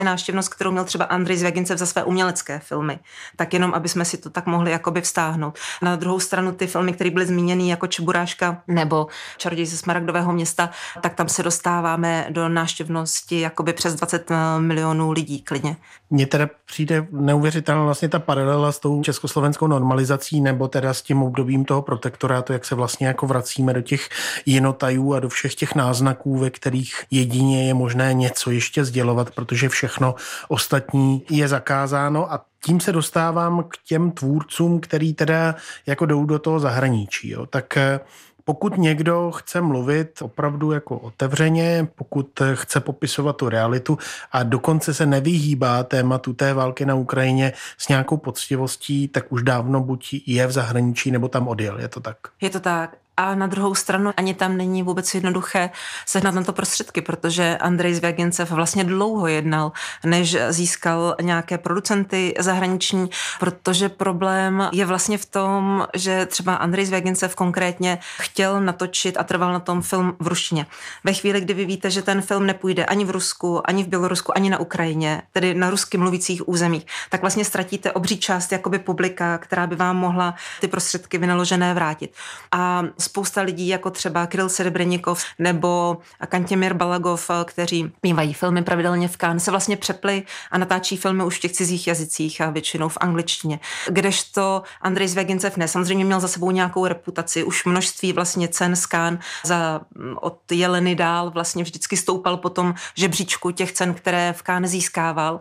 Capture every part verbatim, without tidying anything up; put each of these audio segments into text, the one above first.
návštěvnost, kterou měl třeba Andrej Zvjagincev za své umělecké filmy. Tak jenom, aby jsme si to tak mohli jakoby vztáhnout. Na druhou stranu ty filmy, které byly zmíněny jako Čeburáška nebo Čaroděj ze Smaragdového města, tak tam se dostáváme do návštěvnosti jakoby přes dvacet milionů lidí klidně. Mně teda přijde neuvěřitelná vlastně ta paralela s tou československou normalizací nebo teda s tím obdobím toho protektorátu, jak se vlastně jako vracíme do těch jinotajů a do všech těch náznaků, ve kterých jedině je možné něco ještě sdělovat, protože všechno ostatní je zakázáno, a tím se dostávám k těm tvůrcům, který teda jako jdou do toho zahraničí. Jo. Tak pokud někdo chce mluvit opravdu jako otevřeně, pokud chce popisovat tu realitu a dokonce se nevyhýbá tématu té války na Ukrajině s nějakou poctivostí, tak už dávno buď je v zahraničí, nebo tam odjel. Je to tak? Je to tak. A na druhou stranu ani tam není vůbec jednoduché sehnat na to prostředky, protože Andrej Zvjagincev vlastně dlouho jednal, než získal nějaké producenty zahraniční, protože problém je vlastně v tom, že třeba Andrej Zvjagincev konkrétně chtěl natočit a trval na tom film v ruštině. Ve chvíli, kdy vy víte, že ten film nepůjde ani v Rusku, ani v Bělorusku, ani na Ukrajině, tedy na rusky mluvících územích, tak vlastně ztratíte obří část jakoby publika, která by vám mohla ty prostředky vynaložené vrátit. A spousta lidí, jako třeba Kirill Serebrennikov nebo Kantěmir Balagov, kteří mývají filmy pravidelně v Cannes, se vlastně přepli a natáčí filmy už v těch cizích jazycích a většinou v angličtině. Kdežto Andrej Zvjagincev ne, samozřejmě měl za sebou nějakou reputaci, už množství vlastně cen z Cannes za od Jeleny dál vlastně vždycky stoupal po tom žebříčku těch cen, které v Cannes získával.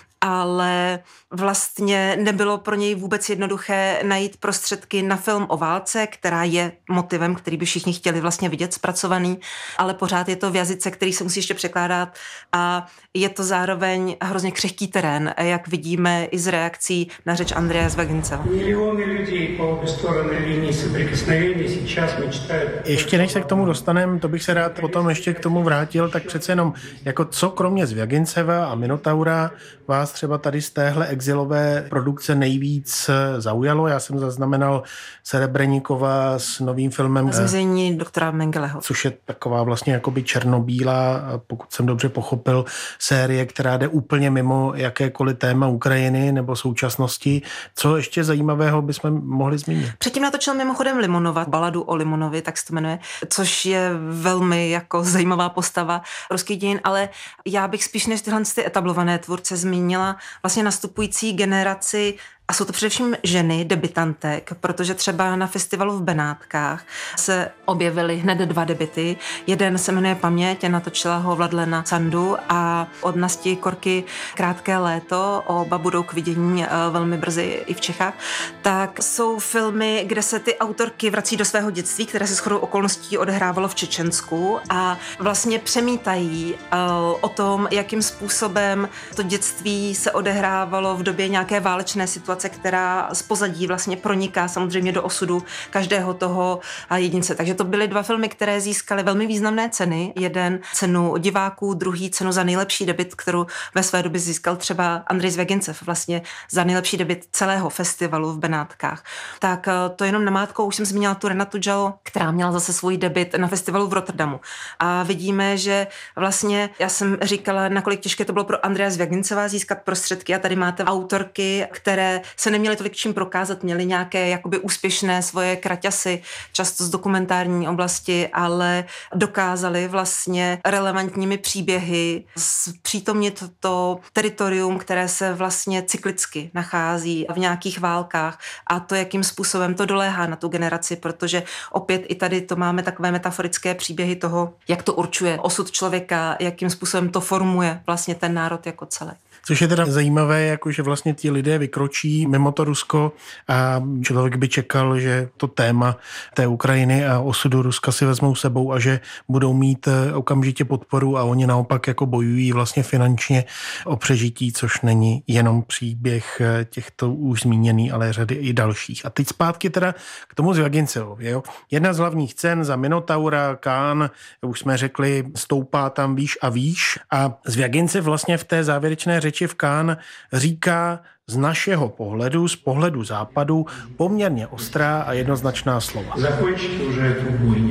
Ale vlastně nebylo pro něj vůbec jednoduché najít prostředky na film o válce, která je motivem, který by všichni chtěli vlastně vidět zpracovaný, ale pořád je to v jazyce, který se musí ještě překládat, a je to zároveň hrozně křehký terén, jak vidíme i z reakcí na řeč Andreje Zvjaginceva. Miliony lidí po obě strany linii sopřikosnovení сейчас mečtají. Ještě než se k tomu dostaneme, to bych se rád potom ještě k tomu vrátil, tak přece jenom, jako co kromě Zvjaginceva a Minotaura vás třeba tady z téhle exilové produkce nejvíc zaujalo? Já jsem zaznamenal Serebrennikova s novým filmem Zmizení doktora Mengeleho. Což je taková vlastně jakoby černobílá, pokud jsem dobře pochopil, série, která jde úplně mimo jakékoliv téma Ukrajiny nebo současnosti. Co ještě zajímavého bychom mohli zmínit? Předtím natočil mimochodem Limonova, baladu o Limonovi, tak se to jmenuje, což je velmi jako zajímavá postava ruských dějin, ale já bych spíš než tyhle ty etablované tvůrce zmínila vlastně nastupující generaci. A jsou to především ženy, debutantek, protože třeba na festivalu v Benátkách se objevily hned dva debuty. Jeden se jmenuje Paměť, natočila ho Vladlena Sandu, a od Nasti Korky Krátké léto, oba budou k vidění velmi brzy i v Čechách. Tak jsou filmy, kde se ty autorky vrací do svého dětství, které se shodou okolností odehrávalo v Čečensku, a vlastně přemítají o tom, jakým způsobem to dětství se odehrávalo v době nějaké válečné situace, která z pozadí vlastně proniká samozřejmě do osudu každého toho jedince. Takže to byly dva filmy, které získaly velmi významné ceny. Jeden cenu diváků, druhý cenu za nejlepší debut, kterou ve své době získal třeba Andrej Zvjagincev vlastně za nejlepší debut celého festivalu v Benátkách. Tak to jenom namátkou, už jsem zmínila tu Renatu Jalo, která měla zase svůj debut na festivalu v Rotterdamu. A vidíme, že vlastně, já jsem říkala, nakolik těžké to bylo pro Andreje Zvjaginceva získat prostředky, a tady máte autorky, které se neměli tolik čím prokázat, měli nějaké jakoby úspěšné svoje kraťasy, často z dokumentární oblasti, ale dokázali vlastně relevantními příběhy zpřítomnit to teritorium, které se vlastně cyklicky nachází v nějakých válkách, a to, jakým způsobem to doléhá na tu generaci, protože opět i tady to máme takové metaforické příběhy toho, jak to určuje osud člověka, jakým způsobem to formuje vlastně ten národ jako celek. Což je teda zajímavé, jako že vlastně ti lidé vykročí mimo to Rusko a člověk by čekal, že to téma té Ukrajiny a osudu Ruska si vezmou sebou a že budou mít okamžitě podporu, a oni naopak jako bojují vlastně finančně o přežití, což není jenom příběh těchto už zmíněný, ale řady i dalších. A teď zpátky teda k tomu Zvjagincevovi. Jo? Jedna z hlavních cen za Minotaura, Cannes, už jsme řekli, stoupá tam výš a výš, a Zvjagincev vlastně v té závěrečné řeči v Cannes říká z našeho pohledu, z pohledu západu, poměrně ostrá a jednoznačná slova. Zakončit už tu bojnu.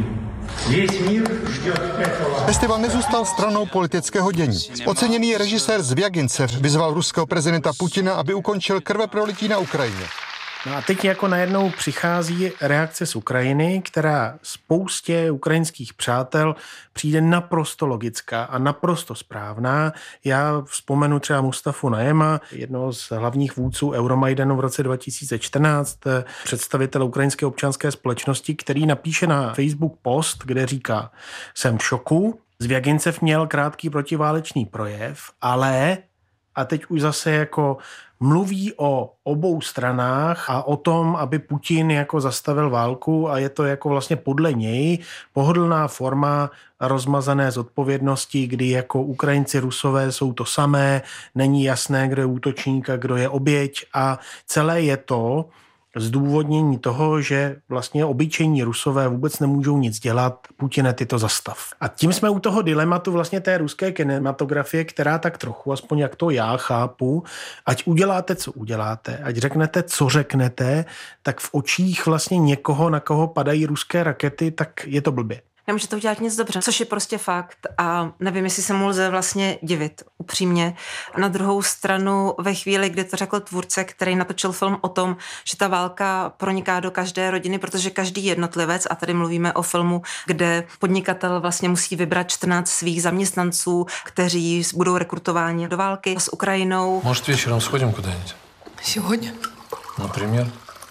Festival nezůstal stranou politického dění. Oceněný režisér Zvěgincev vyzval ruského prezidenta Putina, aby ukončil krveprolití na Ukrajině. No a teď jako najednou přichází reakce z Ukrajiny, která spoustě ukrajinských přátel přijde naprosto logická a naprosto správná. Já vzpomenu třeba Mustafu Najema, jednoho z hlavních vůdců Euromajdanu v roce dva tisíce čtrnáct, představitel ukrajinské občanské společnosti, který napíše na Facebook post, kde říká: jsem v šoku, Zvěgincev měl krátký protiválečný projev, ale, a teď už zase jako mluví o obou stranách a o tom, aby Putin jako zastavil válku, a je to jako vlastně podle něj pohodlná forma rozmazané zodpovědnosti, kdy jako Ukrajinci, Rusové jsou to samé, není jasné, kdo je útočník a kdo je oběť, a celé je to zdůvodnění toho, že vlastně obyčejní Rusové vůbec nemůžou nic dělat, Putine, ty to zastav. A tím jsme u toho dilematu vlastně té ruské kinematografie, která tak trochu, aspoň jak to já chápu, ať uděláte, co uděláte, ať řeknete, co řeknete, tak v očích vlastně někoho, na koho padají ruské rakety, tak je to blbě. Nemůže to udělat nic dobře, což je prostě fakt, a nevím, jestli se mu lze vlastně divit, upřímně. Na druhou stranu, ve chvíli, kdy to řekl tvůrce, který natočil film o tom, že ta válka proniká do každé rodiny, protože každý jednotlivec, a tady mluvíme o filmu, kde podnikatel vlastně musí vybrat čtrnáct svých zaměstnanců, kteří budou rekrutováni do války s Ukrajinou. Может, вечером сходим куда-нибудь? Сегодня? Например?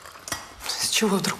С чего вдруг?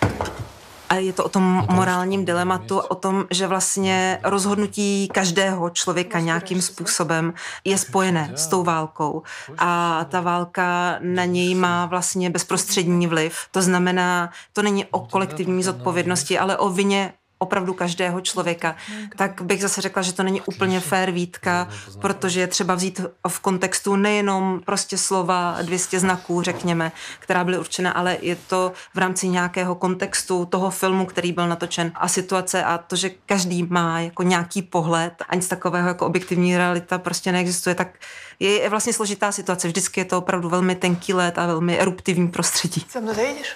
A je to o tom morálním dilematu, o tom, že vlastně rozhodnutí každého člověka nějakým způsobem je spojené s tou válkou. A ta válka na něj má vlastně bezprostřední vliv. To znamená, to není o kolektivní zodpovědnosti, ale o vině opravdu každého člověka, tak bych zase řekla, že to není úplně fair výtka, protože je třeba vzít v kontextu nejenom prostě slova dvě stě znaků, řekněme, která byly určena, ale je to v rámci nějakého kontextu toho filmu, který byl natočen, a situace, a to, že každý má jako nějaký pohled a nic takového jako objektivní realita prostě neexistuje, tak je vlastně složitá situace. Vždycky je to opravdu velmi tenký led a velmi eruptivní prostředí. Со мной заедешь?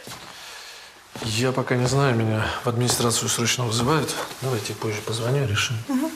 Я пока не знаю, меня в администрацию срочно вызывают. Давайте позже позвоню и решим. Угу.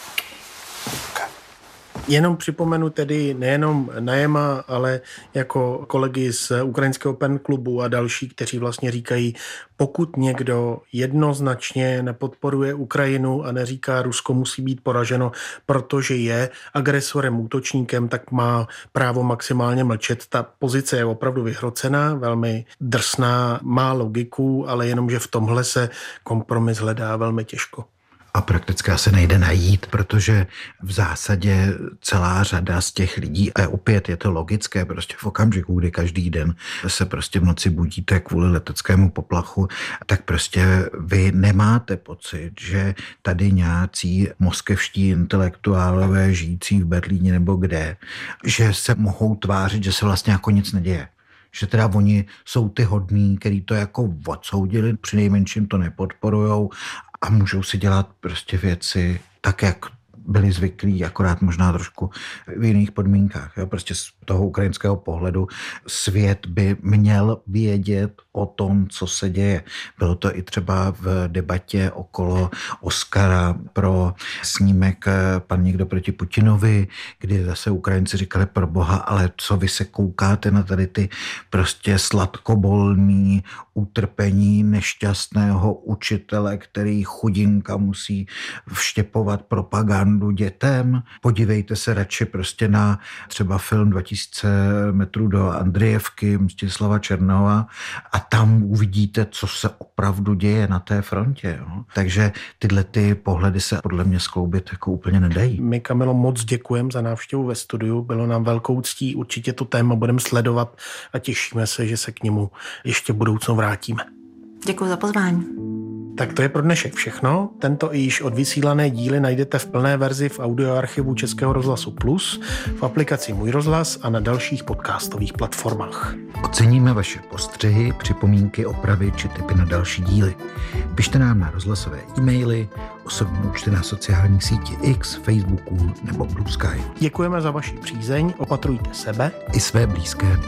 Jenom připomenu tedy nejenom Najema, ale jako kolegy z ukrajinského pen klubu a další, kteří vlastně říkají, pokud někdo jednoznačně nepodporuje Ukrajinu a neříká, Rusko musí být poraženo, protože je agresorem, útočníkem, tak má právo maximálně mlčet. Ta pozice je opravdu vyhrocená, velmi drsná, má logiku, ale jenom, že v tomhle se kompromis hledá velmi těžko. A prakticky asi nejde najít, protože v zásadě celá řada z těch lidí, a opět je to logické, prostě v okamžiku, kdy každý den se prostě v noci budíte kvůli leteckému poplachu, tak prostě vy nemáte pocit, že tady nějací moskevští intelektuálové žijící v Berlíně nebo kde, že se mohou tvářit, že se vlastně jako nic neděje. Že teda oni jsou ty hodní, který to jako odsoudili, přinejmenším to nepodporujou a můžou si dělat prostě věci tak, jak byli zvyklí, akorát možná trošku v jiných podmínkách. Jo? Prostě z toho ukrajinského pohledu svět by měl vědět o tom, co se děje. Bylo to i třeba v debatě okolo Oscara pro snímek Pan někdo proti Putinovi, kdy zase Ukrajinci říkali, pro boha, ale co vy se koukáte na tady ty prostě sladkobolný utrpení nešťastného učitele, který chudinka musí vštěpovat propagandu dětem. Podívejte se radši prostě na třeba film dva tisíce metrů do Andrijevky Mstislava Černova a tam uvidíte, co se opravdu děje na té frontě. Jo. Takže tyhle ty pohledy se podle mě skloubit jako úplně nedají. My, Kamilo, moc děkujeme za návštěvu ve studiu. Bylo nám velkou ctí. Určitě to téma budeme sledovat a těšíme se, že se k němu ještě budoucnu vrátíme. Děkuji za pozvání. Tak to je pro dnešek všechno. Tento i již odvysílané díly najdete v plné verzi v audioarchivu Českého rozhlasu Plus, v aplikaci Můj rozhlas a na dalších podcastových platformách. Oceníme vaše postřehy, připomínky, opravy či tipy na další díly. Pište nám na rozhlasové e-maily, osobní účty na sociální síti X, Facebooku nebo Blue Sky. Děkujeme za vaši přízeň, opatrujte sebe i své blízké.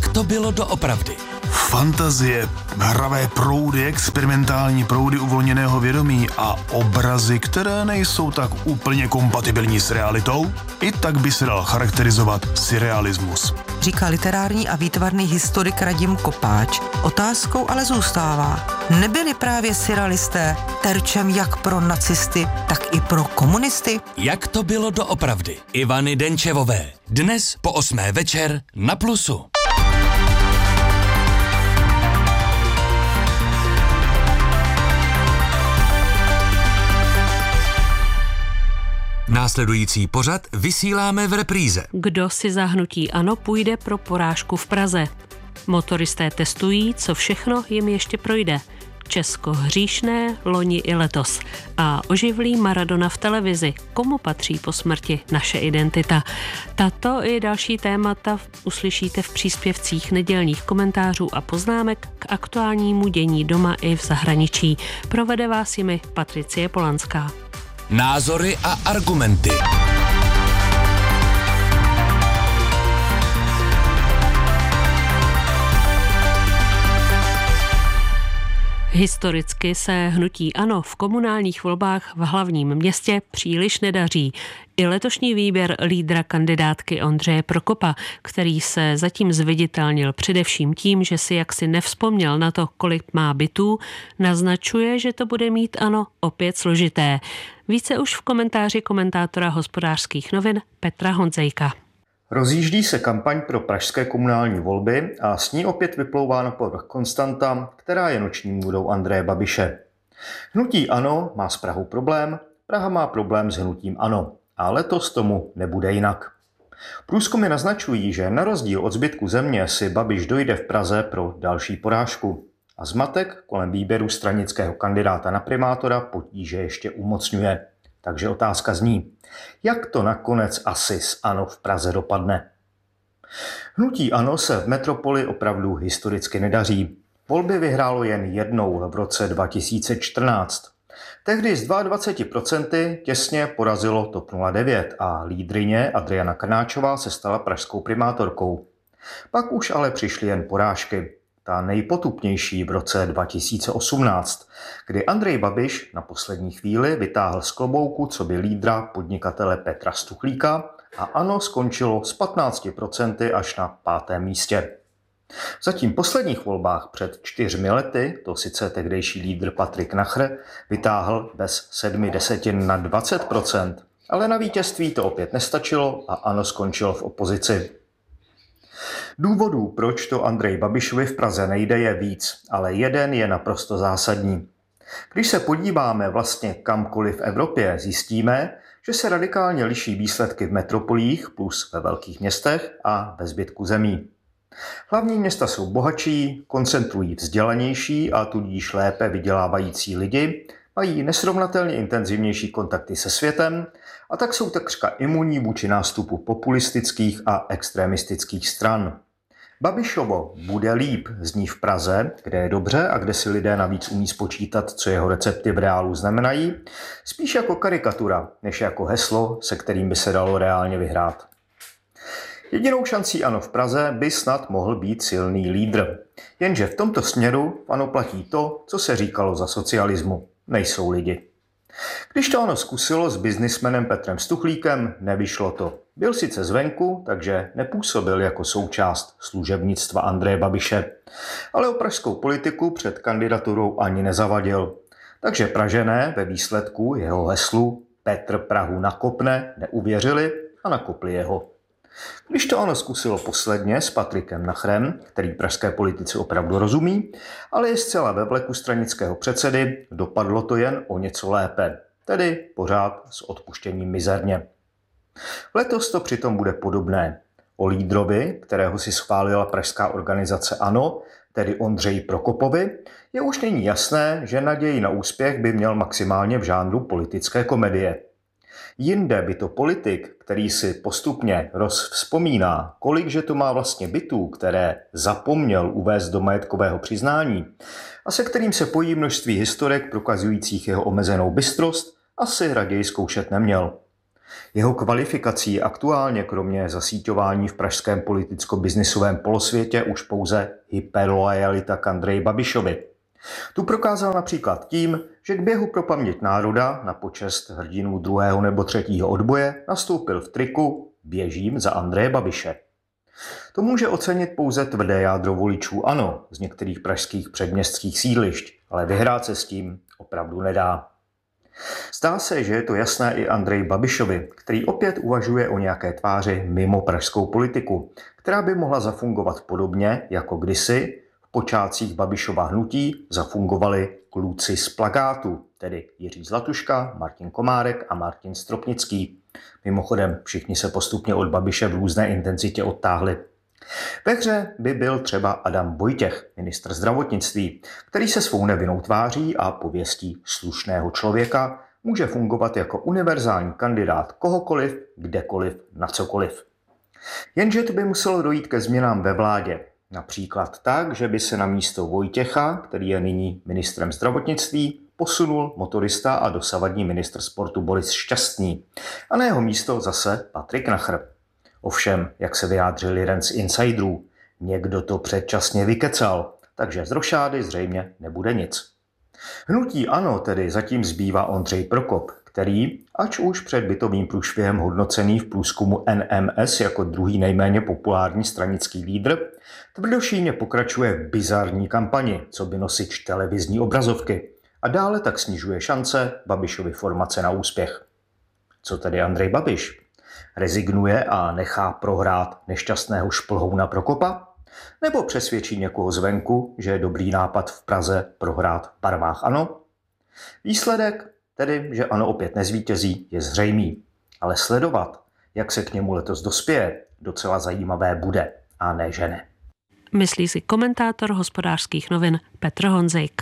Jak to bylo doopravdy? Fantazie, hravé proudy, experimentální proudy uvolněného vědomí a obrazy, které nejsou tak úplně kompatibilní s realitou, i tak by se dal charakterizovat surrealismus. Říká literární a výtvarný historik Radim Kopáč. Otázkou ale zůstává, nebyli právě surrealisté terčem jak pro nacisty, tak i pro komunisty? Jak to bylo doopravdy? Ivany Denčevové. Dnes po osmé večer na Plusu. Následující pořad vysíláme v repríze. Kdo si za hnutí ANO půjde pro porážku v Praze? Motoristé testují, co všechno jim ještě projde. Česko hříšné, loni i letos. A oživlí Maradona v televizi. Komu patří po smrti naše identita? Tato i další témata uslyšíte v příspěvcích nedělních komentářů a poznámek k aktuálnímu dění doma i v zahraničí. Provede vás jimi Patricie Polanská. Názory a argumenty. Historicky se hnutí ANO v komunálních volbách v hlavním městě příliš nedaří. I letošní výběr lídra kandidátky Ondřeje Prokopa, který se zatím zviditelnil především tím, že si jaksi nevzpomněl na to, kolik má bytů, naznačuje, že to bude mít ANO opět složité. Více už v komentáři komentátora Hospodářských novin Petra Honzejka. Rozjíždí se kampaň pro pražské komunální volby a s ní opět vyplouvá na povrch konstanta, která je noční můdou Andreje Babiše. Hnutí ANO má s Prahou problém, Praha má problém s hnutím ANO a letos tomu nebude jinak. Průzkumy naznačují, že na rozdíl od zbytku země si Babiš dojde v Praze pro další porážku. A zmatek kolem výběru stranického kandidáta na primátora potíže ještě umocňuje. Takže otázka zní, jak to nakonec asi s ANO v Praze dopadne? Hnutí ANO se v metropoli opravdu historicky nedaří. Volby vyhrálo jen jednou v roce dva tisíce čtrnáct. Tehdy z dvacet dva procent těsně porazilo TOP nula devět a lídryně Adriana Krnáčová se stala pražskou primátorkou. Pak už ale přišly jen porážky. Ta nejpotupnější v roce dva tisíce osmnáct, kdy Andrej Babiš na poslední chvíli vytáhl z klobouku coby lídra podnikatele Petra Stuchlíka a ANO skončilo z patnáct procent až na pátém místě. V zatím posledních volbách před čtyřmi lety, to sice tehdejší lídr Patrik Nachr, vytáhl bez sedmi desetin na dvacet procent, ale na vítězství to opět nestačilo a ANO skončilo v opozici. Důvodů, proč to Andrej Babišovi v Praze nejde, je víc, ale jeden je naprosto zásadní. Když se podíváme vlastně kamkoliv v Evropě, zjistíme, že se radikálně liší výsledky v metropolích plus ve velkých městech a ve zbytku zemí. Hlavní města jsou bohatší, koncentrují vzdělanější a tudíž lépe vydělávající lidi, mají nesrovnatelně intenzivnější kontakty se světem a tak jsou takřka imunní vůči nástupu populistických a extremistických stran. Babišovo bude líp zní v Praze, kde je dobře a kde si lidé navíc umí spočítat, co jeho recepty v reálu znamenají, spíš jako karikatura, než jako heslo, se kterým by se dalo reálně vyhrát. Jedinou šancí ANO v Praze by snad mohl být silný lídr. Jenže v tomto směru ANO platí to, co se říkalo za socialismu. Nejsou lidi. Když to ANO zkusilo s biznismenem Petrem Stuchlíkem, nevyšlo to. Byl sice zvenku, takže nepůsobil jako součást služebnictva Andreje Babiše. Ale o pražskou politiku před kandidaturou ani nezavadil. Takže Pražané ve výsledku jeho heslu Petr Prahu nakopne neuvěřili a nakopli jeho. Když to ANO zkusilo posledně s Patrikem Nachrem, který pražské politice opravdu rozumí, ale je zcela ve vleku stranického předsedy, dopadlo to jen o něco lépe, tedy pořád s odpuštěním mizerně. Letos to přitom bude podobné. O lídrovi, kterého si schválila pražská organizace ANO, tedy Ondřeji Prokopovi, je už nyní jasné, že naději na úspěch by měl maximálně v žánru politické komedie. Jinde by to politik, který si postupně rozvzpomíná, kolikže to má vlastně bytů, které zapomněl uvést do majetkového přiznání a se kterým se pojí množství historek prokazujících jeho omezenou bystrost, asi raději zkoušet neměl. Jeho kvalifikací aktuálně kromě zasíťování v pražském politicko-biznisovém polosvětě už pouze hyperloajalita k Andreji Babišovi. Tu prokázal například tím, že k běhu pro paměť národa na počest hrdinů druhého nebo třetího odboje nastoupil v triku "Běžím za Andreje Babiše". To může ocenit pouze tvrdé jádro voličů ANO z některých pražských předměstských sídlišť, ale vyhrát se s tím opravdu nedá. Zdá se, že je to jasné i Andreji Babišovi, který opět uvažuje o nějaké tváři mimo pražskou politiku, která by mohla zafungovat podobně, jako kdysi v počátcích Babišova hnutí zafungovali kluci z plakátu, tedy Jiří Zlatuška, Martin Komárek a Martin Stropnický. Mimochodem, všichni se postupně od Babiše v různé intenzitě odtáhli. Ve hře by byl třeba Adam Vojtěch, ministr zdravotnictví, který se svou nevinnou tváří a pověstí slušného člověka může fungovat jako univerzální kandidát kohokoliv, kdekoliv, na cokoliv. Jenže to by muselo dojít ke změnám ve vládě. Například tak, že by se na místo Vojtěcha, který je nyní ministrem zdravotnictví, posunul motorista a dosavadní ministr sportu Boris Šťastný a na jeho místo zase Patrik Nachr. Ovšem, jak se vyjádřil jeden z insiderů, někdo to předčasně vykecal, takže z rošády zřejmě nebude nic. Hnutí ANO tedy zatím zbývá Ondřej Prokop, který, ač už před bytovým průšvihem hodnocený v průzkumu N M S jako druhý nejméně populární stranický lídr, tvrdošíjně pokračuje v bizarní kampani, co by nosič televizní obrazovky, a dále tak snižuje šance Babišovy formace na úspěch. Co tedy Andrej Babiš? Rezignuje a nechá prohrát nešťastného šplhouna Prokopa? Nebo přesvědčí někoho zvenku, že je dobrý nápad v Praze prohrát v barvách ANO? Výsledek, tedy že ANO opět nezvítězí, je zřejmý. Ale sledovat, jak se k němu letos dospěje, docela zajímavé bude, a ne že ne. Myslí si komentátor Hospodářských novin Petr Honzejk.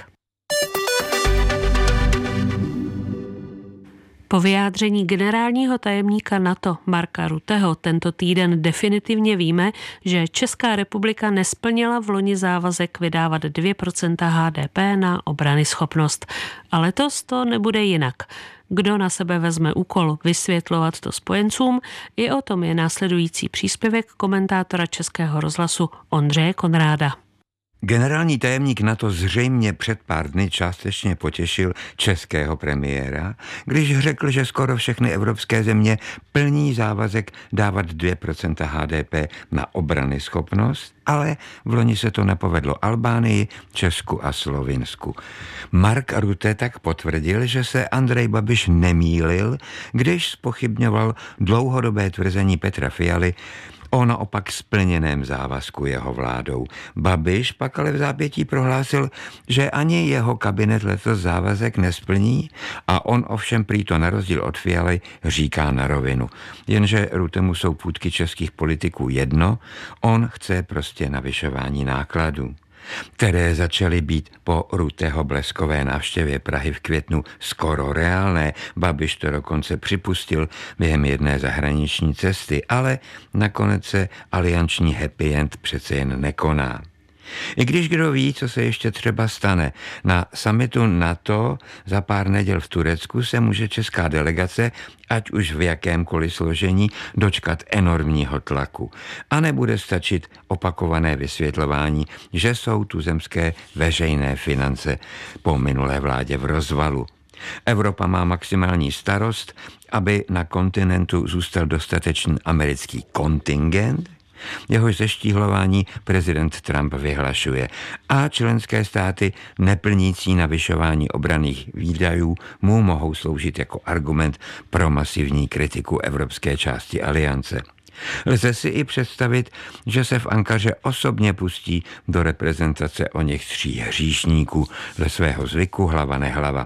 Po vyjádření generálního tajemníka NATO Marka Rutteho tento týden definitivně víme, že Česká republika nesplnila v loni závazek vydávat dvě procenta H D P na obranyschopnost. A letos to nebude jinak. Kdo na sebe vezme úkol vysvětlovat to spojencům, i o tom je následující příspěvek komentátora Českého rozhlasu Ondřeje Konráda. Generální tajemník NATO zřejmě před pár dny částečně potěšil českého premiéra, když řekl, že skoro všechny evropské země plní závazek dávat dvě procenta H D P na obranyschopnost, ale v loni se to nepovedlo Albánii, Česku a Slovinsku. Mark Rutte tak potvrdil, že se Andrej Babiš nemýlil, když zpochybňoval dlouhodobé tvrzení Petra Fialy o naopak splněném závazku jeho vládou. Babiš pak ale v zápětí prohlásil, že ani jeho kabinet letos závazek nesplní a on ovšem prý to na rozdíl od Fialy říká na rovinu. Jenže Ruttemu jsou půtky českých politiků jedno, on chce prostě navyšování nákladů, které začaly být po Rutteho bleskové návštěvě Prahy v květnu skoro reálné. Babiš to dokonce připustil během jedné zahraniční cesty, ale nakonec se alianční happy end přece jen nekoná. I když kdo ví, co se ještě třeba stane. Na summitu NATO za pár neděl v Turecku se může česká delegace, ať už v jakémkoliv složení, dočkat enormního tlaku. A nebude stačit opakované vysvětlování, že jsou tuzemské veřejné finance po minulé vládě v rozvalu. Evropa má maximální starost, aby na kontinentu zůstal dostatečný americký kontingent, jehož zeštíhlování prezident Trump vyhlašuje, a členské státy neplnící navyšování obranných výdajů mu mohou sloužit jako argument pro masivní kritiku evropské části aliance. Lze si i představit, že se v Ankaře osobně pustí do reprezentace o něch tří hříšníků dle svého zvyku hlava nehlava.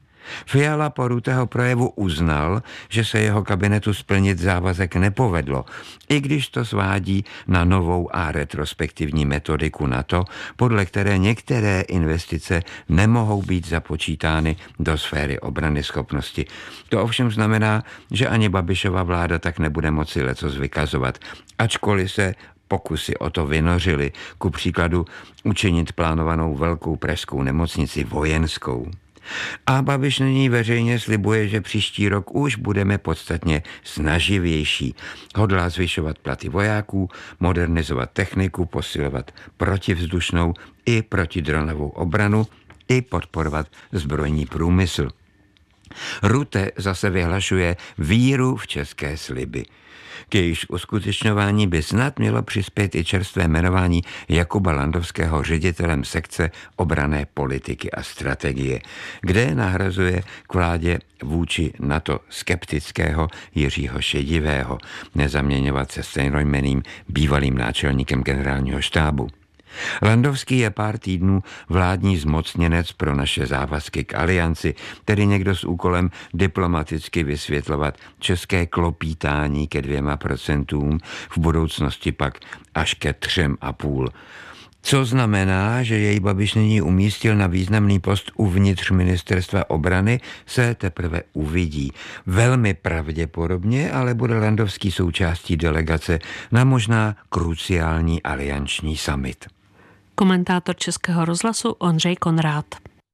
Fiala po Rutteho projevu uznal, že se jeho kabinetu splnit závazek nepovedlo, i když to svádí na novou a retrospektivní metodiku NATO, podle které některé investice nemohou být započítány do sféry obranyschopnosti. To ovšem znamená, že ani Babišova vláda tak nebude moci lecos vykazovat, ačkoliv se pokusy o to vynořily, ku příkladu učinit plánovanou velkou pražskou nemocnici vojenskou. A Babiš nyní veřejně slibuje, že příští rok už budeme podstatně snaživější. Hodlá zvyšovat platy vojáků, modernizovat techniku, posilovat protivzdušnou i protidronovou obranu i podporovat zbrojní průmysl. Rutte zase vyhlašuje víru v české sliby. K jejíž uskutečňování by snad mělo přispět i čerstvé jmenování Jakuba Landovského ředitelem sekce obranné politiky a strategie, kde nahrazuje k vládě vůči NATO skeptického Jiřího Šedivého, nezaměňovat se stejnojmenným bývalým náčelníkem generálního štábu. Landovský je pár týdnů vládní zmocněnec pro naše závazky k alianci, tedy někdo s úkolem diplomaticky vysvětlovat české klopítání ke dvěma procentům, v budoucnosti pak až ke třem a půl. Co znamená, že jej Babiš nyní umístil na významný post uvnitř ministerstva obrany, se teprve uvidí. Velmi pravděpodobně ale bude Landovský součástí delegace na možná kruciální alianční summit. Komentátor Českého rozhlasu Ondřej Konrád.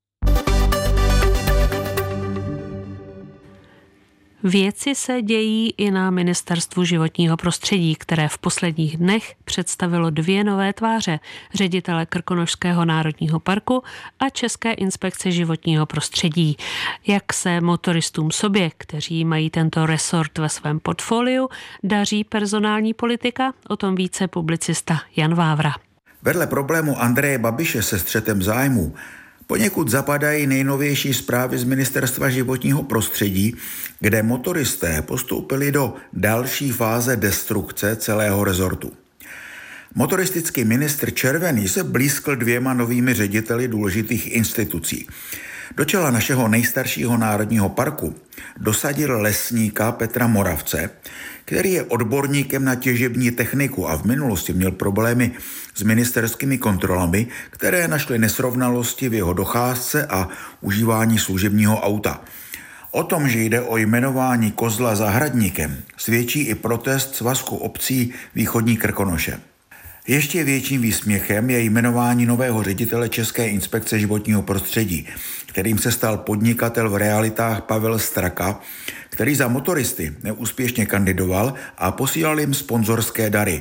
Věci se dějí i na Ministerstvu životního prostředí, které v posledních dnech představilo dvě nové tváře, ředitele Krkonošského národního parku a České inspekce životního prostředí. Jak se motoristům sobě, kteří mají tento resort ve svém portfoliu, daří personální politika, o tom více publicista Jan Vávra. Vedle problému Andreje Babiše se střetem zájmů poněkud zapadají nejnovější zprávy z Ministerstva životního prostředí, kde motoristé postoupili do další fáze destrukce celého rezortu. Motoristický ministr Červený se blízkl dvěma novými řediteli důležitých institucí. Do čela našeho nejstaršího národního parku dosadil lesníka Petra Moravce, který je odborníkem na těžební techniku a v minulosti měl problémy s ministerskými kontrolami, které našly nesrovnalosti v jeho docházce a užívání služebního auta. O tom, že jde o jmenování Kozla zahradníkem, svědčí i protest Svazku obcí Východní Krkonoše. Ještě větším výsměchem je jmenování nového ředitele České inspekce životního prostředí, kterým se stal podnikatel v realitách Pavel Straka, který za motoristy neúspěšně kandidoval a posílal jim sponzorské dary.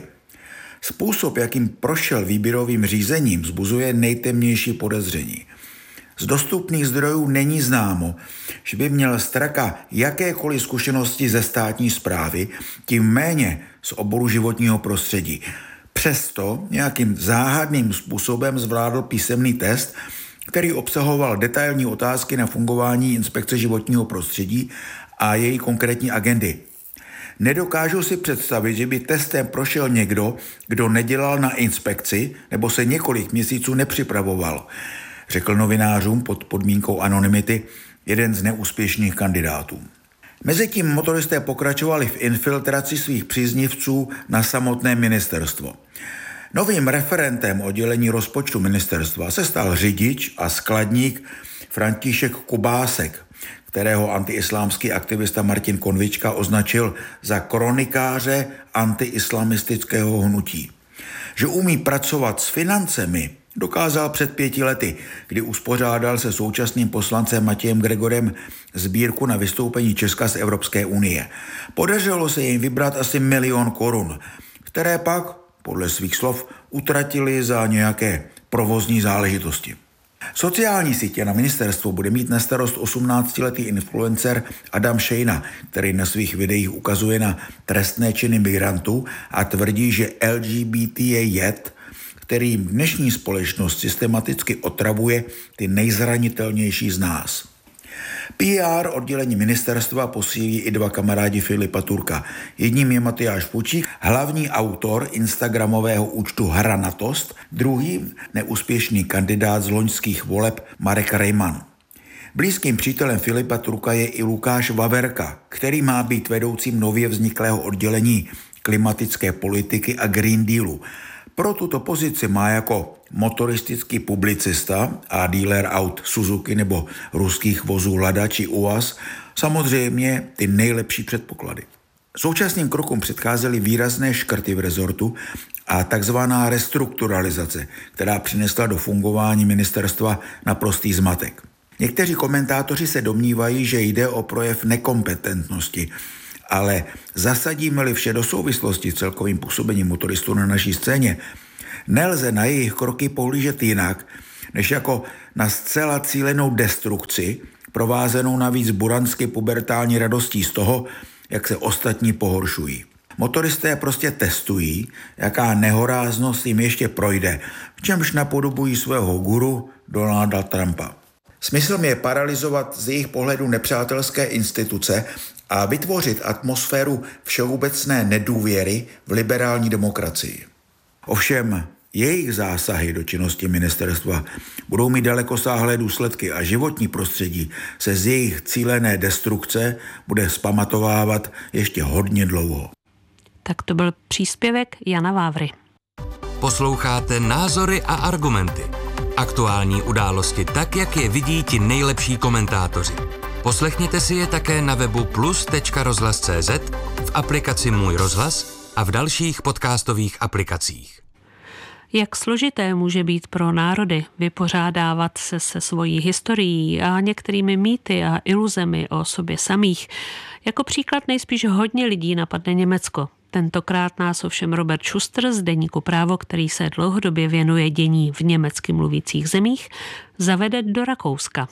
Způsob, jakým prošel výběrovým řízením, vzbuzuje nejtemnější podezření. Z dostupných zdrojů není známo, že by měl Straka jakékoliv zkušenosti ze státní správy, tím méně z oboru životního prostředí. Přesto nějakým záhadným způsobem zvládl písemný test, který obsahoval detailní otázky na fungování inspekce životního prostředí a její konkrétní agendy. Nedokážu si představit, že by testem prošel někdo, kdo nedělal na inspekci nebo se několik měsíců nepřipravoval, řekl novinářům pod podmínkou anonymity jeden z neúspěšných kandidátů. Mezitím motoristé pokračovali v infiltraci svých příznivců na samotné ministerstvo. Novým referentem oddělení rozpočtu ministerstva se stal řidič a skladník František Kubásek, kterého antiislámský aktivista Martin Konvička označil za kronikáře antiislamistického hnutí. Že umí pracovat s financemi, dokázal před pěti lety, kdy uspořádal se současným poslancem Matějem Gregorem sbírku na vystoupení Česka z Evropské unie. Podařilo se jim vybrat asi milion korun, které pak, podle svých slov, utratili za nějaké provozní záležitosti. Sociální sítě na ministerstvu bude mít na starost osmnáctiletý influencer Adam Šejna, který na svých videích ukazuje na trestné činy migrantů a tvrdí, že L G B T je jed, který dnešní společnost systematicky otravuje ty nejzranitelnější z nás. P R oddělení ministerstva posílí i dva kamarádi Filipa Turka. Jedním je Matyáš Fučík, hlavní autor instagramového účtu Hranatost, druhý neúspěšný kandidát z loňských voleb Marek Rejman. Blízkým přítelem Filipa Turka je i Lukáš Vaverka, který má být vedoucím nově vzniklého oddělení klimatické politiky a Green Dealu. Pro tuto pozici má jako motoristický publicista a dealer aut Suzuki nebo ruských vozů Lada či U A Z samozřejmě ty nejlepší předpoklady. Současným krokům předcházely výrazné škrty v rezortu a takzvaná restrukturalizace, která přinesla do fungování ministerstva naprostý zmatek. Někteří komentátoři se domnívají, že jde o projev nekompetentnosti, ale zasadíme-li vše do souvislosti s celkovým působením motoristů na naší scéně, nelze na jejich kroky pohlížet jinak, než jako na zcela cílenou destrukci, provázenou navíc buransky pubertální radostí z toho, jak se ostatní pohoršují. Motoristé prostě testují, jaká nehoráznost jim ještě projde, v čemž napodobují svého guru Donalda Trumpa. Smyslem je paralyzovat z jejich pohledu nepřátelské instituce a vytvořit atmosféru všeobecné nedůvěry v liberální demokracii. Ovšem, jejich zásahy do činnosti ministerstva budou mít dalekosáhlé důsledky a životní prostředí se z jejich cílené destrukce bude vzpamatovávat ještě hodně dlouho. Tak to byl příspěvek Jana Vávry. Posloucháte Názory a argumenty. Aktuální události tak, jak je vidí ti nejlepší komentátoři. Poslechněte si je také na webu plus tečka rozhlas tečka cé zet, v aplikaci Můj rozhlas a v dalších podcastových aplikacích. Jak složité může být pro národy vypořádávat se se svojí historií a některými mýty a iluzemi o sobě samých. Jako příklad nejspíš hodně lidí napadne Německo. Tentokrát nás ovšem Robert Schuster z deníku Právo, který se dlouhodobě věnuje dění v německy mluvících zemích, zavede do Rakouska.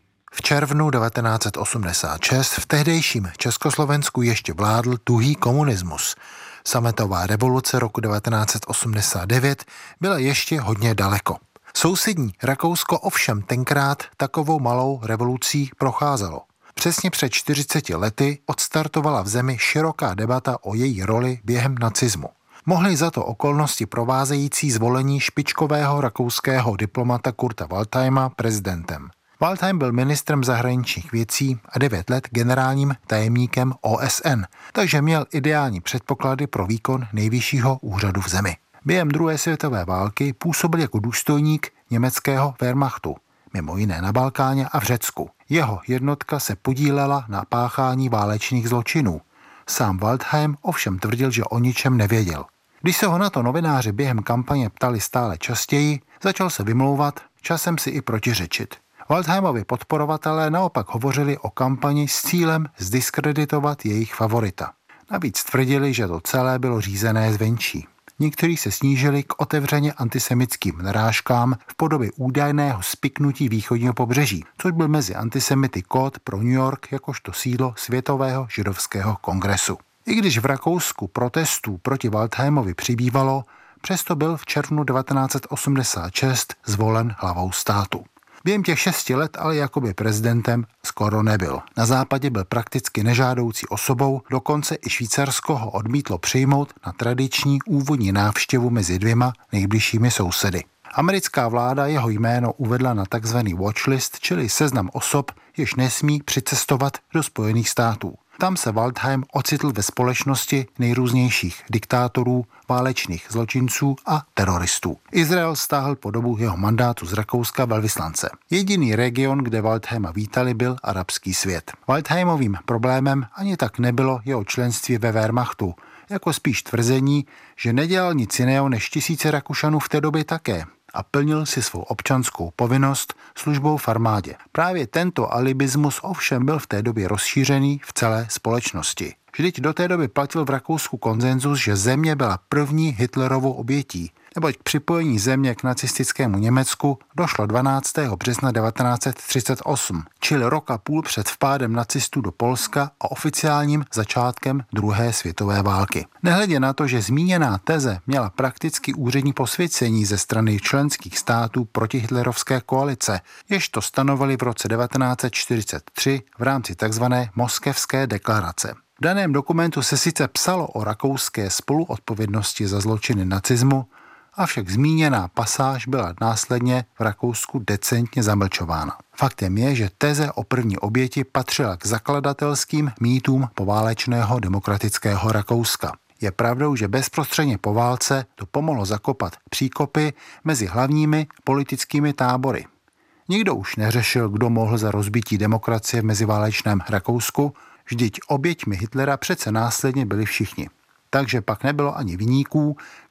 V červnu devatenáct set osmdesát šest v tehdejším Československu ještě vládl tuhý komunismus. Sametová revoluce roku devatenáct set osmdesát devět byla ještě hodně daleko. Sousední Rakousko ovšem tenkrát takovou malou revolucí procházelo. Přesně před čtyřiceti lety odstartovala v zemi široká debata o její roli během nacismu. Mohly za to okolnosti provázející zvolení špičkového rakouského diplomata Kurta Waldheima prezidentem. Waldheim byl ministrem zahraničních věcí a devět let generálním tajemníkem O S N, takže měl ideální předpoklady pro výkon nejvyššího úřadu v zemi. Během druhé světové války působil jako důstojník německého Wehrmachtu, mimo jiné na Balkáně a v Řecku. Jeho jednotka se podílela na páchání válečných zločinů. Sám Waldheim ovšem tvrdil, že o ničem nevěděl. Když se ho na to novináři během kampaně ptali stále častěji, začal se vymlouvat, časem si i protiřečit. Waldheimovi podporovatelé naopak hovořili o kampani s cílem zdiskreditovat jejich favorita. Navíc tvrdili, že to celé bylo řízené zvenčí. Někteří se snížili k otevřeně antisemickým narážkám v podobě údajného spiknutí východního pobřeží, což byl mezi antisemity kód pro New York jakožto sídlo Světového židovského kongresu. I když v Rakousku protestů proti Waldheimovi přibývalo, přesto byl v červnu devatenáct set osmdesát šest zvolen hlavou státu. Během těch šesti let ale jakoby prezidentem skoro nebyl. Na západě byl prakticky nežádoucí osobou, dokonce i Švýcarsko ho odmítlo přijmout na tradiční úvodní návštěvu mezi dvěma nejbližšími sousedy. Americká vláda jeho jméno uvedla na tzv. Watchlist, čili seznam osob, jež nesmí přicestovat do Spojených států. Tam se Waldheim ocitl ve společnosti nejrůznějších diktátorů, válečných zločinců a teroristů. Izrael stáhl po dobu jeho mandátu z Rakouska velvyslance. Jediný region, kde Waldheima vítali, byl arabský svět. Waldheimovým problémem ani tak nebylo jeho členství ve Wehrmachtu, jako spíš tvrzení, že nedělal nic jiného než tisíce Rakušanů v té době také a plnil si svou občanskou povinnost službou v armádě. Právě tento alibismus ovšem byl v té době rozšířený v celé společnosti. Vždyť do té doby platil v Rakousku konsenzus, že země byla první Hitlerovou obětí, neboť k připojení země k nacistickému Německu došlo dvanáctého března devatenáct set třicet osm, čili rok a půl před vpádem nacistů do Polska a oficiálním začátkem druhé světové války. Nehledě na to, že zmíněná teze měla prakticky úřední posvěcení ze strany členských států protihitlerovské koalice, jež to stanovili v roce devatenáct set čtyřicet tři v rámci tzv. Moskevské deklarace. V daném dokumentu se sice psalo o rakouské spoluodpovědnosti za zločiny nacismu, avšak zmíněná pasáž byla následně v Rakousku decentně zamlčována. Faktem je, že teze o první oběti patřila k zakladatelským mýtům poválečného demokratického Rakouska. Je pravdou, že bezprostředně po válce to pomohlo zakopat příkopy mezi hlavními politickými tábory. Nikdo už neřešil, kdo mohl za rozbití demokracie v meziválečném Rakousku, vždyť oběťmi Hitlera přece následně byli všichni. Takže pak nebylo ani viníků,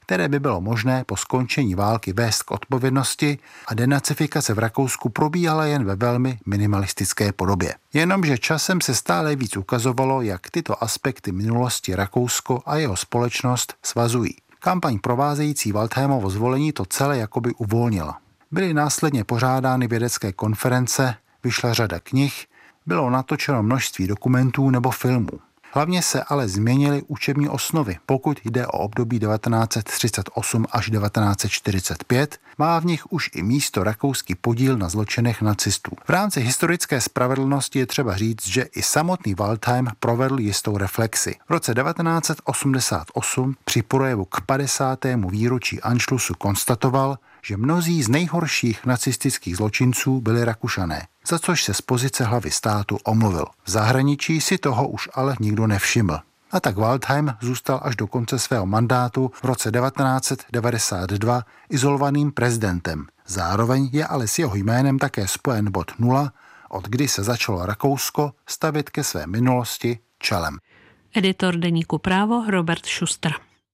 které by bylo možné po skončení války vést k odpovědnosti, a denacifikace v Rakousku probíhala jen ve velmi minimalistické podobě. Jenomže časem se stále víc ukazovalo, jak tyto aspekty minulosti Rakousko a jeho společnost svazují. Kampaň provázející Waldheimovo zvolení to celé jakoby uvolnila. Byly následně pořádány vědecké konference, vyšla řada knih, bylo natočeno množství dokumentů nebo filmů. Hlavně se ale změnily učební osnovy. Pokud jde o období devatenáct set třicet osm až devatenáct set čtyřicet pět, má v nich už i místo rakouský podíl na zločinech nacistů. V rámci historické spravedlnosti je třeba říct, že i samotný Waldheim provedl jistou reflexi. V roce devatenáct set osmdesát osm při projevu k padesátému výročí Anšlusu konstatoval, že mnozí z nejhorších nacistických zločinců byli Rakušané, za což se z pozice hlavy státu omluvil. V zahraničí si toho už ale nikdo nevšiml. A tak Waldheim zůstal až do konce svého mandátu v roce devatenáct set devadesát dva izolovaným prezidentem. Zároveň je ale s jeho jménem také spojen bod nula, od kdy se začalo Rakousko stavět ke své minulosti čelem. Editor deníku Právo Robert Schuster.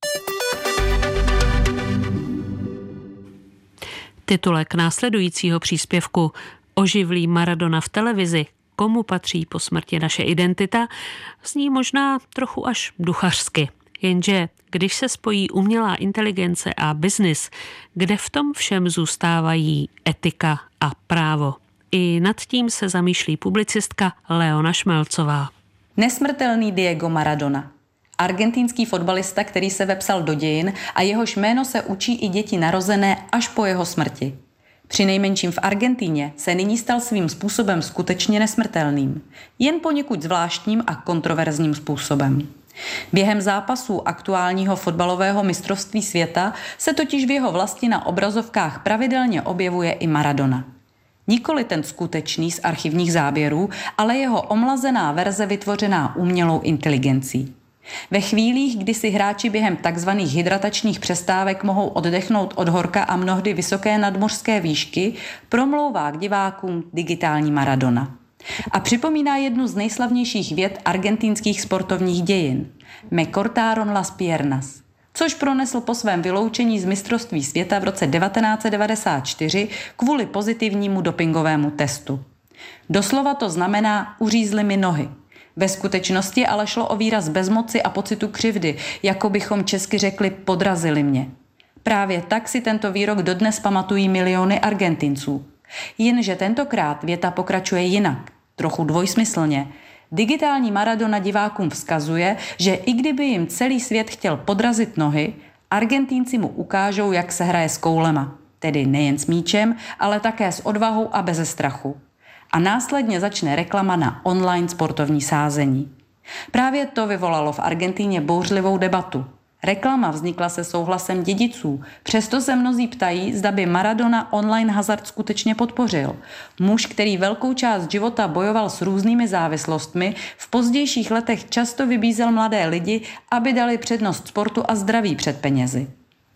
Titulek následujícího příspěvku Oživlí Maradona v televizi, komu patří po smrti naše identita, zní možná trochu až duchařsky. Jenže když se spojí umělá inteligence a biznis, kde v tom všem zůstávají etika a právo? I nad tím se zamýšlí publicistka Leona Šmelcová. Nesmrtelný Diego Maradona. Argentinský fotbalista, který se vepsal do dějin a jehož jméno se učí i děti narozené až po jeho smrti. Přinejmenším v Argentíně se nyní stal svým způsobem skutečně nesmrtelným, jen poněkud zvláštním a kontroverzním způsobem. Během zápasů aktuálního fotbalového mistrovství světa se totiž v jeho vlasti na obrazovkách pravidelně objevuje i Maradona. Nikoli ten skutečný z archivních záběrů, ale jeho omlazená verze vytvořená umělou inteligencí. Ve chvílích, kdy si hráči během takzvaných hydratačních přestávek mohou oddechnout od horka a mnohdy vysoké nadmořské výšky, promlouvá k divákům digitální Maradona. A připomíná jednu z nejslavnějších vět argentinských sportovních dějin. Me cortaron las piernas, což pronesl po svém vyloučení z mistrovství světa v roce devatenáct set devadesát čtyři kvůli pozitivnímu dopingovému testu. Doslova to znamená uřízly mi nohy. Ve skutečnosti ale šlo o výraz bezmoci a pocitu křivdy, jako bychom česky řekli podrazili mě. Právě tak si tento výrok dodnes pamatují miliony Argentinců. Jenže tentokrát věta pokračuje jinak, trochu dvojsmyslně. Digitální Maradona divákům vzkazuje, že i kdyby jim celý svět chtěl podrazit nohy, Argentínci mu ukážou, jak se hraje s koulema. Tedy nejen s míčem, ale také s odvahou a beze strachu. A následně začne reklama na online sportovní sázení. Právě to vyvolalo v Argentíně bouřlivou debatu. Reklama vznikla se souhlasem dědiců, přesto se mnozí ptají, zda by Maradona online hazard skutečně podpořil. Muž, který velkou část života bojoval s různými závislostmi, v pozdějších letech často vybízel mladé lidi, aby dali přednost sportu a zdraví před penězi.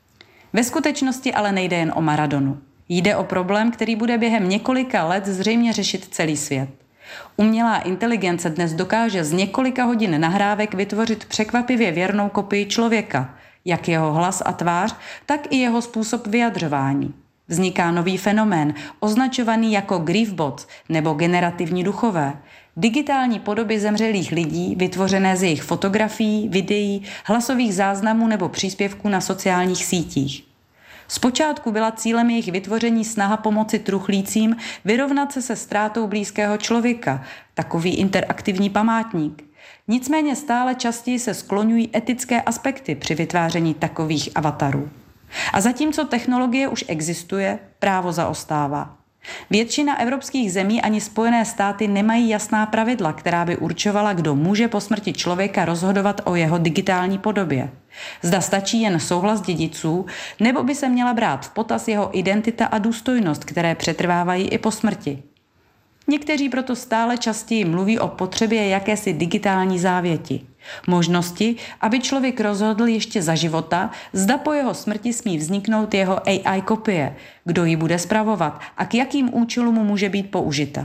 Ve skutečnosti ale nejde jen o Maradonu. Jde o problém, který bude během několika let zřejmě řešit celý svět. Umělá inteligence dnes dokáže z několika hodin nahrávek vytvořit překvapivě věrnou kopii člověka, jak jeho hlas a tvář, tak i jeho způsob vyjadřování. Vzniká nový fenomén, označovaný jako griefbots nebo generativní duchové, digitální podoby zemřelých lidí, vytvořené z jejich fotografií, videí, hlasových záznamů nebo příspěvků na sociálních sítích. Zpočátku byla cílem jejich vytvoření snaha pomoci truchlícím vyrovnat se se ztrátou blízkého člověka, takový interaktivní památník. Nicméně stále častěji se skloňují etické aspekty při vytváření takových avatarů. A zatímco technologie už existuje, právo zaostává. Většina evropských zemí ani Spojené státy nemají jasná pravidla, která by určovala, kdo může po smrti člověka rozhodovat o jeho digitální podobě. Zda stačí jen souhlas dědiců, nebo by se měla brát v potaz jeho identita a důstojnost, které přetrvávají i po smrti. Někteří proto stále častěji mluví o potřebě jakési digitální závěti. Možnosti, aby člověk rozhodl ještě za života, zda po jeho smrti smí vzniknout jeho A I kopie, kdo ji bude spravovat a k jakým účelům může být použita.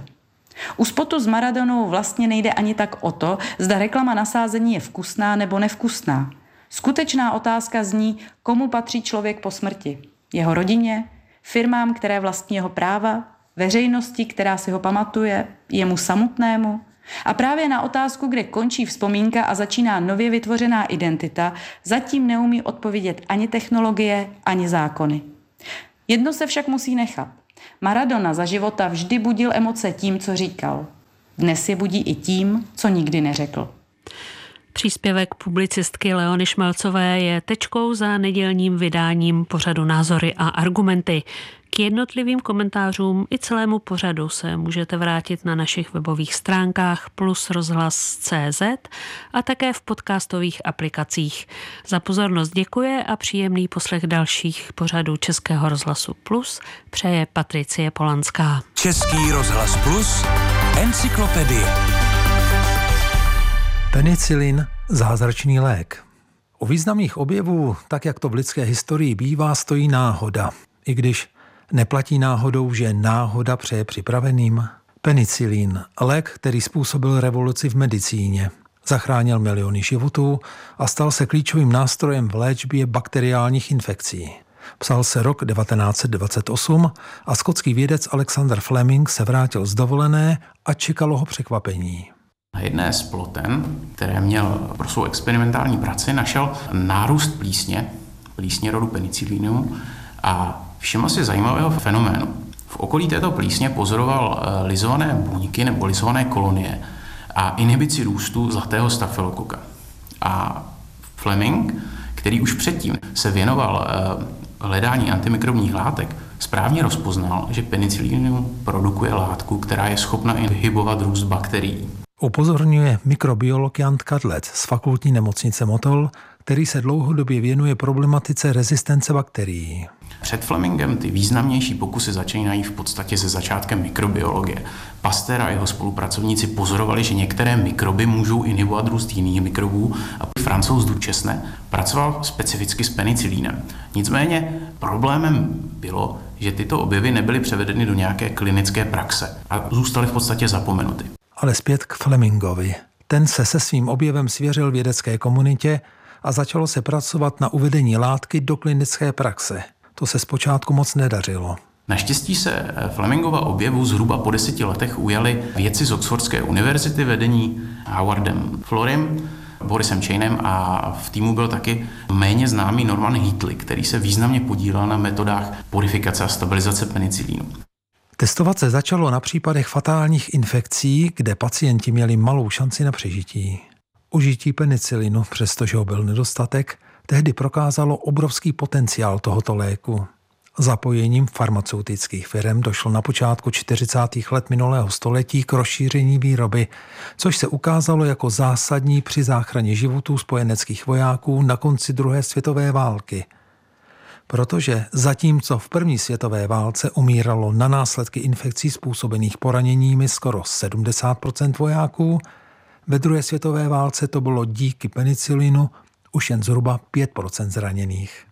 U spotu s Maradonou vlastně nejde ani tak o to, zda reklama na sázení je vkusná nebo nevkusná. Skutečná otázka zní, komu patří člověk po smrti. Jeho rodině, firmám, které vlastní jeho práva, veřejnosti, která si ho pamatuje, jemu samotnému. A právě na otázku, kde končí vzpomínka a začíná nově vytvořená identita, zatím neumí odpovědět ani technologie, ani zákony. Jedno se však musí nechat. Maradona za života vždy budil emoce tím, co říkal. Dnes je budí i tím, co nikdy neřekl. Příspěvek publicistky Leony Šmelcové je tečkou za nedělním vydáním pořadu Názory a argumenty. K jednotlivým komentářům i celému pořadu se můžete vrátit na našich webových stránkách plus rozhlas tečka cé zet a také v podcastových aplikacích. Za pozornost děkuje a příjemný poslech dalších pořadů Českého rozhlasu Plus přeje Patricie Polanská. Český rozhlas Plus, encyklopedie. Penicilin, zázračný lék. U významných objevů, tak jak to v lidské historii bývá, stojí náhoda. I když neplatí náhodou, že náhoda přeje připraveným. Penicilin, lék, který způsobil revoluci v medicíně. Zachránil miliony životů a stal se klíčovým nástrojem v léčbě bakteriálních infekcí. Psal se rok devatenáct set dvacet osm a skotský vědec Alexander Fleming se vrátil z dovolené a čekalo ho překvapení. Na jedné z ploten, které měl pro svou experimentální práci, našel nárůst plísně, plísně rodu penicillinum a všiml si zajímavého fenoménu. V okolí této plísně pozoroval lizované buňky nebo lizované kolonie a inhibici růstu zlatého stafylokoka. A Fleming, který už předtím se věnoval hledání antimikrobních látek, správně rozpoznal, že penicillinum produkuje látku, která je schopna inhibovat růst bakterií. Upozorňuje mikrobiolog Jan Kadlec z fakultní nemocnice Motol, který se dlouhodobě věnuje problematice rezistence bakterií. Před Flemingem ty významnější pokusy začínají v podstatě se začátkem mikrobiologie. Pasteur a jeho spolupracovníci pozorovali, že některé mikroby můžou inhibovat růst jiných mikrobů a Francouz Duchesne pracoval specificky s penicilínem. Nicméně problémem bylo, že tyto objevy nebyly převedeny do nějaké klinické praxe a zůstaly v podstatě zapomenuty. Ale zpět k Flemingovi. Ten se se svým objevem svěřil vědecké komunitě a začalo se pracovat na uvedení látky do klinické praxe. To se zpočátku moc nedařilo. Naštěstí se Flemingova objevu zhruba po deseti letech ujali vědci z Oxfordské univerzity vedení Howardem Florem, Borisem Chainem a v týmu byl taky méně známý Norman Heatley, který se významně podílel na metodách purifikace a stabilizace penicilínu. Testovat se začalo na případech fatálních infekcí, kde pacienti měli malou šanci na přežití. Užití penicilinu, přestože ho byl nedostatek, tehdy prokázalo obrovský potenciál tohoto léku. Zapojením farmaceutických firem došlo na počátku čtyřicátých let minulého století k rozšíření výroby, což se ukázalo jako zásadní při záchraně životů spojeneckých vojáků na konci druhé světové války. Protože zatímco v první světové válce umíralo na následky infekcí způsobených poraněními skoro sedmdesát procent vojáků, ve druhé světové válce to bylo díky penicilinu už jen zhruba pět procent zraněných.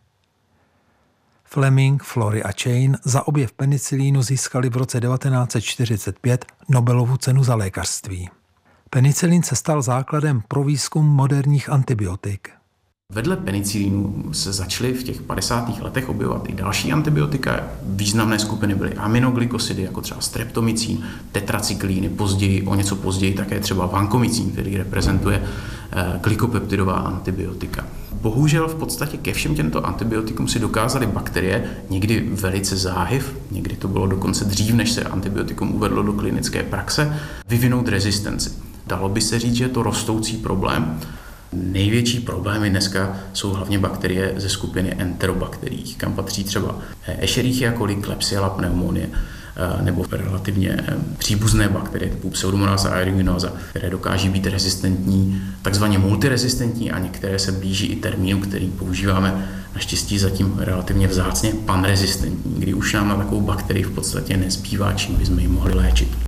Fleming, Flory a Chain za objev penicilínu získali v roce devatenáct set čtyřicet pět Nobelovu cenu za lékařství. Penicilin se stal základem pro výzkum moderních antibiotik. Vedle penicilínu se začaly v těch padesátých letech objevovat i další antibiotika. Významné skupiny byly aminoglykosidy, jako třeba streptomycin, tetracyklíny, později, o něco později také třeba vancomycin, který reprezentuje glykopeptidová antibiotika. Bohužel v podstatě ke všem těmto antibiotikům si dokázaly bakterie, někdy velice záhy, někdy to bylo dokonce dřív, než se antibiotikum uvedlo do klinické praxe, vyvinout rezistenci. Dalo by se říct, že je to rostoucí problém. Největší problémy dneska jsou hlavně bakterie ze skupiny enterobakterií, kam patří třeba Escherichia coli, Klebsiella pneumonie nebo relativně příbuzné bakterie typu Pseudomonas aeruginosa, které dokáží být rezistentní, takzvaně multirezistentní a některé se blíží i termínu, který používáme naštěstí zatím relativně vzácně, panrezistentní, kdy už nám na takovou bakterii v podstatě nezbývá, čím bychom ji mohli léčit.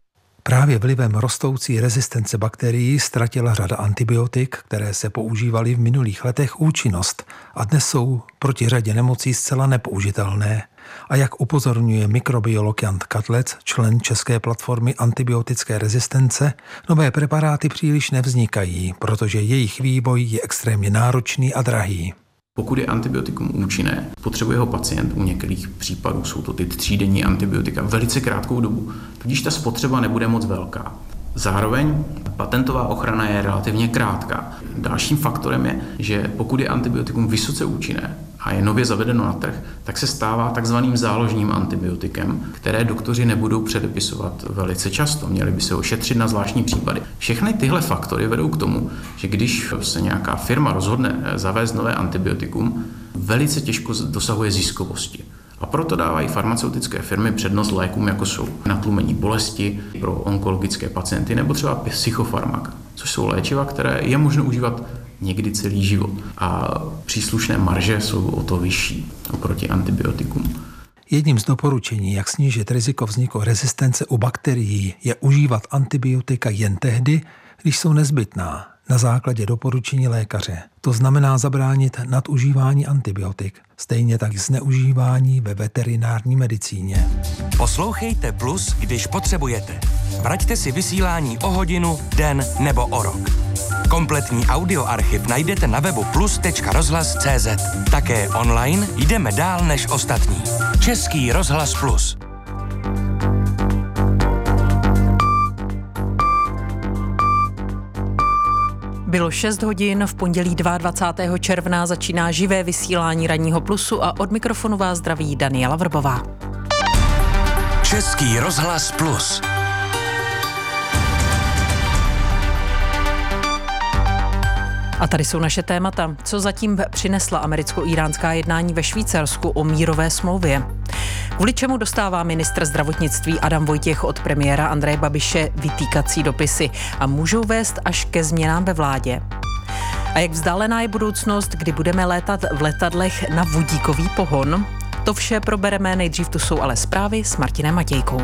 Právě vlivem rostoucí rezistence bakterií ztratila řada antibiotik, které se používaly v minulých letech, účinnost a dnes jsou proti řadě nemocí zcela nepoužitelné. A jak upozorňuje mikrobiolog Jan Katlec, člen české platformy antibiotické rezistence, nové preparáty příliš nevznikají, protože jejich vývoj je extrémně náročný a drahý. Pokud je antibiotikum účinné, potřebuje ho pacient u některých případů, jsou to ty třídenní antibiotika, velice krátkou dobu, tudíž ta spotřeba nebude moc velká. Zároveň patentová ochrana je relativně krátká. Dalším faktorem je, že pokud je antibiotikum vysoce účinné a je nově zavedeno na trh, tak se stává takzvaným záložním antibiotikem, které doktoři nebudou předepisovat velice často. Měli by se ošetřit na zvláštní případy. Všechny tyhle faktory vedou k tomu, že když se nějaká firma rozhodne zavést nové antibiotikum, velice těžko dosahuje ziskovosti. A proto dávají farmaceutické firmy přednost lékům, jako jsou natlumení bolesti pro onkologické pacienty nebo třeba psychofarmaka, což jsou léčiva, které je možno užívat někdy celý život. A příslušné marže jsou o to vyšší oproti antibiotikům. Jedním z doporučení, jak snížit riziko vzniku rezistence u bakterií, je užívat antibiotika jen tehdy, když jsou nezbytná, na základě doporučení lékaře. To znamená zabránit nadužívání antibiotik, stejně tak zneužívání ve veterinární medicíně. Poslouchejte Plus, když potřebujete. Vraťte si vysílání o hodinu, den nebo o rok. Kompletní audioarchiv najdete na webu plus tečka rozhlas tečka cé zet. Také online jdeme dál než ostatní. Český rozhlas Plus. Bylo šest hodin, v pondělí dvacátého druhého června začíná živé vysílání Ranního Plusu a od mikrofonu vás zdraví Daniela Vrbová. Český rozhlas Plus. A tady jsou naše témata. Co zatím přinesla americko-íránská jednání ve Švýcarsku o mírové smlouvě? Kvůli čemu dostává ministr zdravotnictví Adam Vojtěch od premiéra Andreje Babiše vytýkací dopisy a můžou vést až ke změnám ve vládě? A jak vzdálená je budoucnost, kdy budeme létat v letadlech na vodíkový pohon? To vše probereme, nejdřív tu jsou ale zprávy s Martinem Matějkou.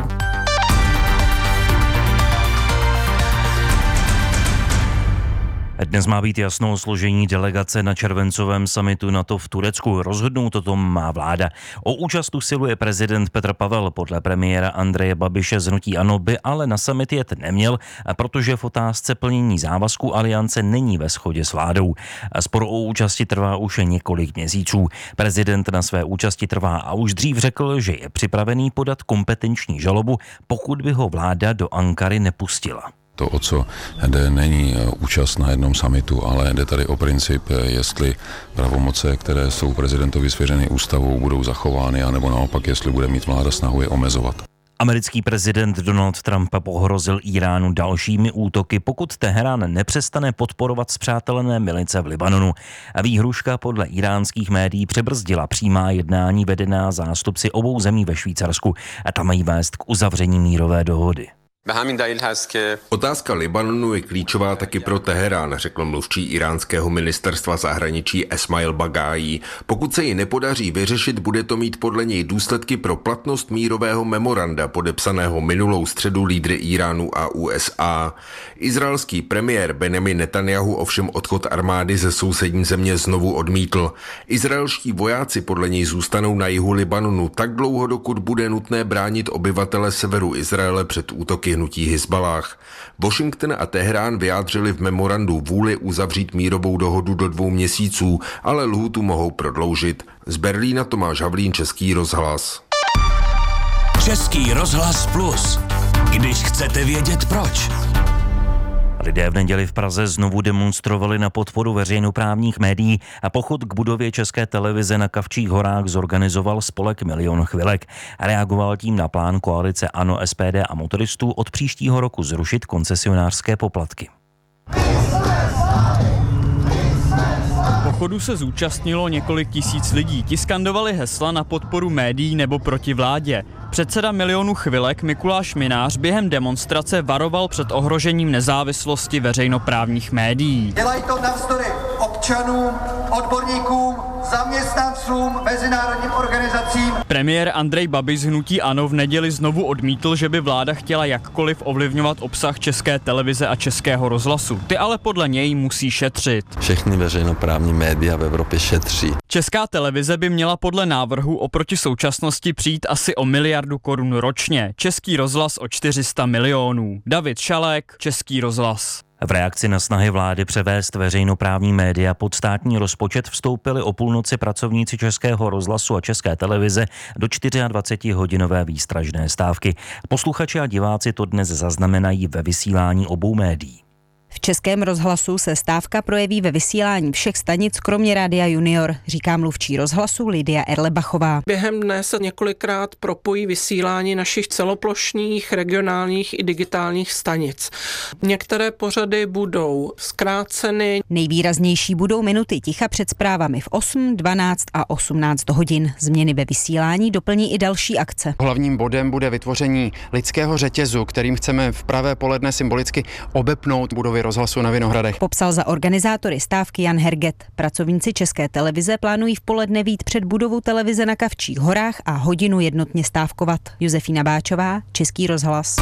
Dnes má být jasno o složení delegace na červencovém summitu NATO v Turecku. Rozhodnout o tom má vláda. O účast usiluje prezident Petr Pavel. Podle premiéra Andreje Babiše z hnutí ANO by ale na summit jet neměl, protože v otázce plnění závazků aliance není ve shodě s vládou. Spor o účasti trvá už několik měsíců. Prezident na své účasti trvá a už dřív řekl, že je připravený podat kompetenční žalobu, pokud by ho vláda do Ankary nepustila. To, o co jde, není účast na jednom summitu, ale jde tady o princip, jestli pravomoce, které jsou prezidentovi svěřeny ústavou, budou zachovány, anebo naopak, jestli bude mít vláda snahu je omezovat. Americký prezident Donald Trump pohrozil Íránu dalšími útoky, pokud Teherán nepřestane podporovat spřátelené milice v Libanonu. Výhruška podle íránských médií přebrzdila přímá jednání vedená zástupci obou zemí ve Švýcarsku a tam mají vést k uzavření mírové dohody. Otázka Libanonu je klíčová taky pro Teherán, řekl mluvčí iránského ministerstva zahraničí Esmail Bagájí. Pokud se ji nepodaří vyřešit, bude to mít podle něj důsledky pro platnost mírového memoranda podepsaného minulou středu lídry Iránu a U S A. Izraelský premiér Benjamin Netanjahu ovšem odchod armády ze sousední země znovu odmítl. Izraelští vojáci podle něj zůstanou na jihu Libanonu tak dlouho, dokud bude nutné bránit obyvatele severu Izraele před útoky hnutí Hizbalách. Washington a Teherán vyjádřili v memorandu vůli uzavřít mírovou dohodu do dvou měsíců, ale lhůtu mohou prodloužit. Z Berlína Tomáš Havlín, Český rozhlas. Český rozhlas Plus. Když chcete vědět proč. Lidé v neděli v Praze znovu demonstrovali na podporu veřejnoprávních médií a pochod k budově České televize na Kavčích horách zorganizoval spolek Milion chvilek. Reagoval tím na plán koalice ANO, S P D a motoristů od příštího roku zrušit koncesionářské poplatky. Pochodu se zúčastnilo několik tisíc lidí. Ti skandovali hesla na podporu médií nebo proti vládě. Předseda Milionu chvilek Mikuláš Minář během demonstrace varoval před ohrožením nezávislosti veřejnoprávních médií. Dělají to navzdory občanům, odborníkům, zaměstnancům, mezinárodním organizacím. Premiér Andrej Babiš z hnutí ANO v neděli znovu odmítl, že by vláda chtěla jakkoliv ovlivňovat obsah České televize a Českého rozhlasu. Ty ale podle něj musí šetřit. Všechny veřejnoprávní média v Evropě šetří. Česká televize by měla podle návrhu oproti současnosti přijít asi o miliardu korun ročně. Český rozhlas o čtyři sta milionů. David Šalek, Český rozhlas. V reakci na snahy vlády převést veřejnoprávní média pod státní rozpočet vstoupili o půlnoci pracovníci Českého rozhlasu a České televize do dvacetičtyřhodinové výstražné stávky. Posluchači a diváci to dnes zaznamenají ve vysílání obou médií. V Českém rozhlasu se stávka projeví ve vysílání všech stanic, kromě Rádia Junior, říká mluvčí rozhlasu Lidia Erlebachová. Během dne se několikrát propojí vysílání našich celoplošných, regionálních i digitálních stanic. Některé pořady budou zkráceny. Nejvýraznější budou minuty ticha před zprávami v osm, dvanáct a osmnáct hodin. Změny ve vysílání doplní i další akce. Hlavním bodem bude vytvoření lidského řetězu, kterým chceme v pravé poledne symbolicky obepnout budovy rozhlasu na Vinohradech. Popsal za organizátory stávky Jan Herget. Pracovníci České televize plánují v poledne vít před budovou televize na Kavčích horách a hodinu jednotně stávkovat. Josefína Báčová, Český rozhlas.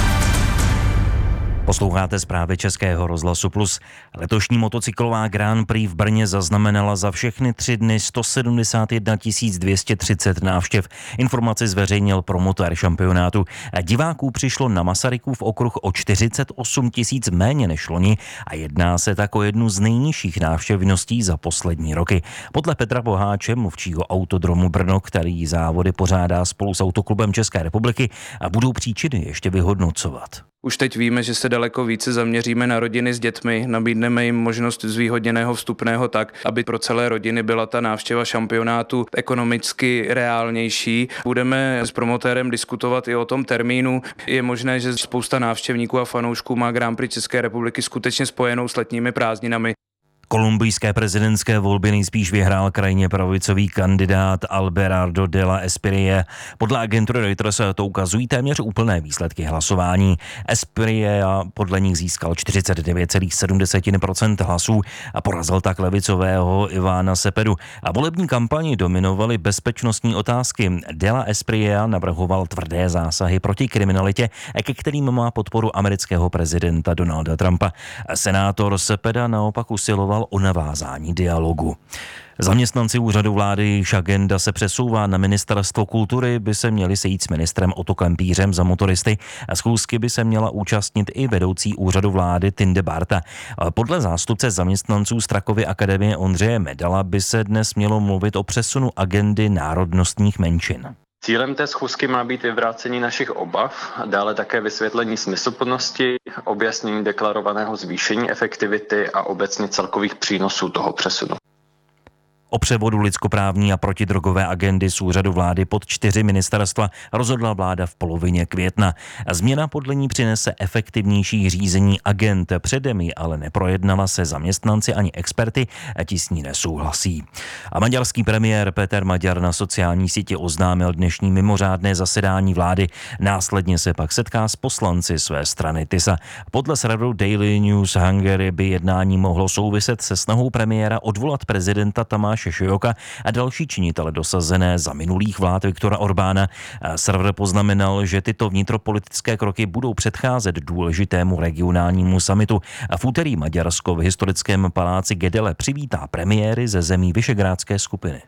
Posloucháte zprávy Českého rozhlasu Plus. Letošní motocyklová Grand Prix v Brně zaznamenala za všechny tři dny sto sedmdesát jedna tisíc dvě stě třicet návštěv. Informaci zveřejnil promotér šampionátu. Diváků přišlo na Masarykův okruh o čtyřicet osm tisíc méně než loni a jedná se tak o jednu z nejnižších návštěvností za poslední roky. Podle Petra Boháče, mluvčího Autodromu Brno, který závody pořádá spolu s Autoklubem České republiky, a budou příčiny ještě vyhodnocovat. Už teď víme, že se daleko více zaměříme na rodiny s dětmi, nabídneme jim možnost zvýhodněného vstupného tak, aby pro celé rodiny byla ta návštěva šampionátu ekonomicky reálnější. Budeme s promotérem diskutovat i o tom termínu. Je možné, že spousta návštěvníků a fanoušků má Grand Prix České republiky skutečně spojenou s letními prázdninami. Kolumbijské prezidentské volby nejspíš vyhrál krajně pravicový kandidát Abelardo de la Espriella. Podle agentury Reuters to ukazují téměř úplné výsledky hlasování. Espriella podle nich získal čtyřicet devět celá sedm procent hlasů a porazil tak levicového Ivana Cepedu. A volební kampani dominovaly bezpečnostní otázky. De la Espriella navrhoval tvrdé zásahy proti kriminalitě, ke kterým má podporu amerického prezidenta Donalda Trumpa. Senátor Cepeda naopak usiloval o navázání dialogu. Zaměstnanci úřadu vlády, jejichž agenda se přesouvá na ministerstvo kultury, by se měli sejít s ministrem Otto Klempířem za motoristy a schůzky by se měla účastnit i vedoucí úřadu vlády Tinde Barta. Podle zástupce zaměstnanců Strakovy akademie Ondřeje Medala by se dnes mělo mluvit o přesunu agendy národnostních menšin. Cílem té schůzky má být vyvrácení našich obav, dále také vysvětlení smysluplnosti, objasnění deklarovaného zvýšení efektivity a obecně celkových přínosů toho přesunu. O převodu lidskoprávní a protidrogové agendy z úřadu vlády pod čtyři ministerstva rozhodla vláda v polovině května. Změna podle ní přinese efektivnější řízení agend. Předem ji ale neprojednala se zaměstnanci ani experty, ti s ní nesouhlasí. A maďarský premiér Péter Maďar na sociální síti oznámil dnešní mimořádné zasedání vlády. Následně se pak setká s poslanci své strany TISA. Podle serveru Daily News Hungary by jednání mohlo souviset se snahou premiéra odvolat prezidenta Tamáše Šojoka a další činitele dosazené za minulých vlád Viktora Orbána. Server poznamenal, že tyto vnitropolitické kroky budou předcházet důležitému regionálnímu summitu. A v úterý Maďarsko v historickém paláci Gedele přivítá premiéry ze zemí Visegrádské skupiny.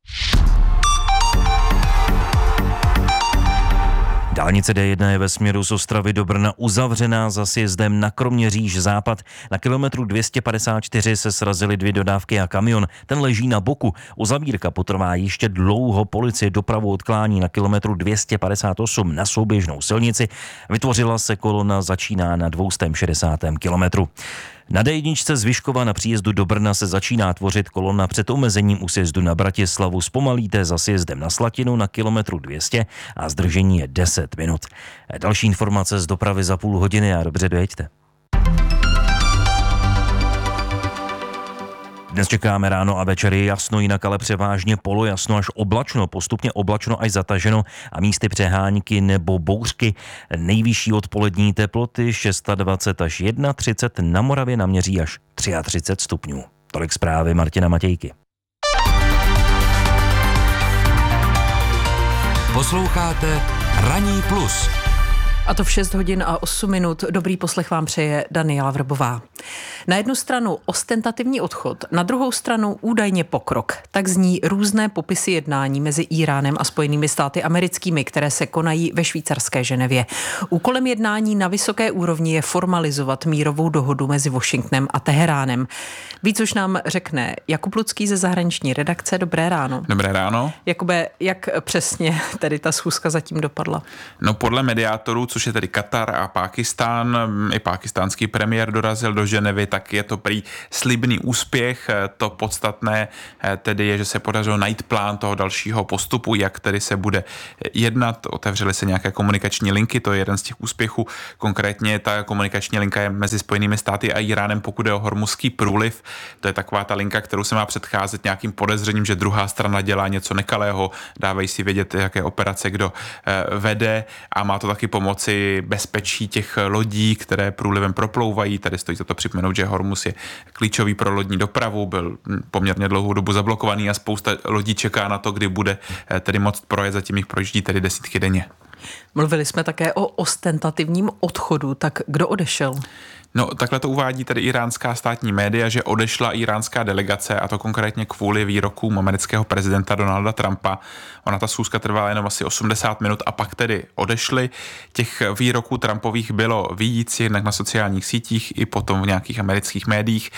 Dálnice D jedna je ve směru z Ostravy do Brna uzavřená za sjezdem na Kroměříž západ. Na kilometru dvě stě padesát čtyři se srazily dvě dodávky a kamion. Ten leží na boku. Uzavírka potrvá ještě dlouho. Policie dopravu odklání na kilometru dvě stě padesát osm na souběžnou silnici. Vytvořila se kolona, začíná na dvě stě šedesát kilometrů. Na D jedna z Vyškova na příjezdu do Brna se začíná tvořit kolona před omezením u sjezdu na Bratislavu. Zpomalíte za sjezdem na Slatinu na kilometru dvě stě a zdržení je deset minut. Další informace z dopravy za půl hodiny a dobře dojeďte. Dnes čekáme ráno a večer je jasno, jinak ale převážně polojasno až oblačno, postupně oblačno až zataženo a místy přehánky nebo bouřky. Nejvyšší odpolední teploty dvacet šest až třicet jedna, na Moravě naměří až třicet tři stupňů. Tolik zprávy Martina Matějky. Posloucháte Ranní plus. A to v šest hodin a osm minut. Dobrý poslech vám přeje Daniela Vrbová. Na jednu stranu ostentativní odchod, na druhou stranu údajně pokrok. Tak zní různé popisy jednání mezi Íránem a Spojenými státy americkými, které se konají ve švýcarské Ženevě. Úkolem jednání na vysoké úrovni je formalizovat mírovou dohodu mezi Washingtonem a Teheránem. Víc už nám řekne Jakub Lucký ze zahraniční redakce. Dobré ráno. Dobré ráno. Jakube, jak přesně tedy ta schůzka zatím dopadla? No podle mediátorů, což je tedy Katar a Pákistán, i pákistánský premiér dorazil do Ženevy, tak je to prý slibný úspěch. To podstatné tedy je, že se podařilo najít plán toho dalšího postupu, jak tedy se bude jednat. Otevřely se nějaké komunikační linky, to je jeden z těch úspěchů. Konkrétně ta komunikační linka je mezi Spojenými státy a Íránem, pokud je o Hormuzský průliv. To je taková ta linka, kterou se má předcházet nějakým podezřením, že druhá strana dělá něco nekalého, dávají si vědět, jaké operace kdo vede, a má to taky pomoci bezpečí těch lodí, které průlivem proplouvají. Tady stojí za to připomenout, že Hormuz je klíčový pro lodní dopravu, byl poměrně dlouhou dobu zablokovaný a spousta lodí čeká na to, kdy bude tedy moct projet, zatím jich projíždí tedy desítky denně. Mluvili jsme také o ostentativním odchodu, tak kdo odešel? No, takhle to uvádí tedy iránská státní média, že odešla iránská delegace, a to konkrétně kvůli výrokům amerického prezidenta Donalda Trumpa. Ona ta schůzka trvala jenom asi osmdesát minut a pak tedy odešli. Těch výroků Trumpových bylo víc, jednak na sociálních sítích i potom v nějakých amerických médiích.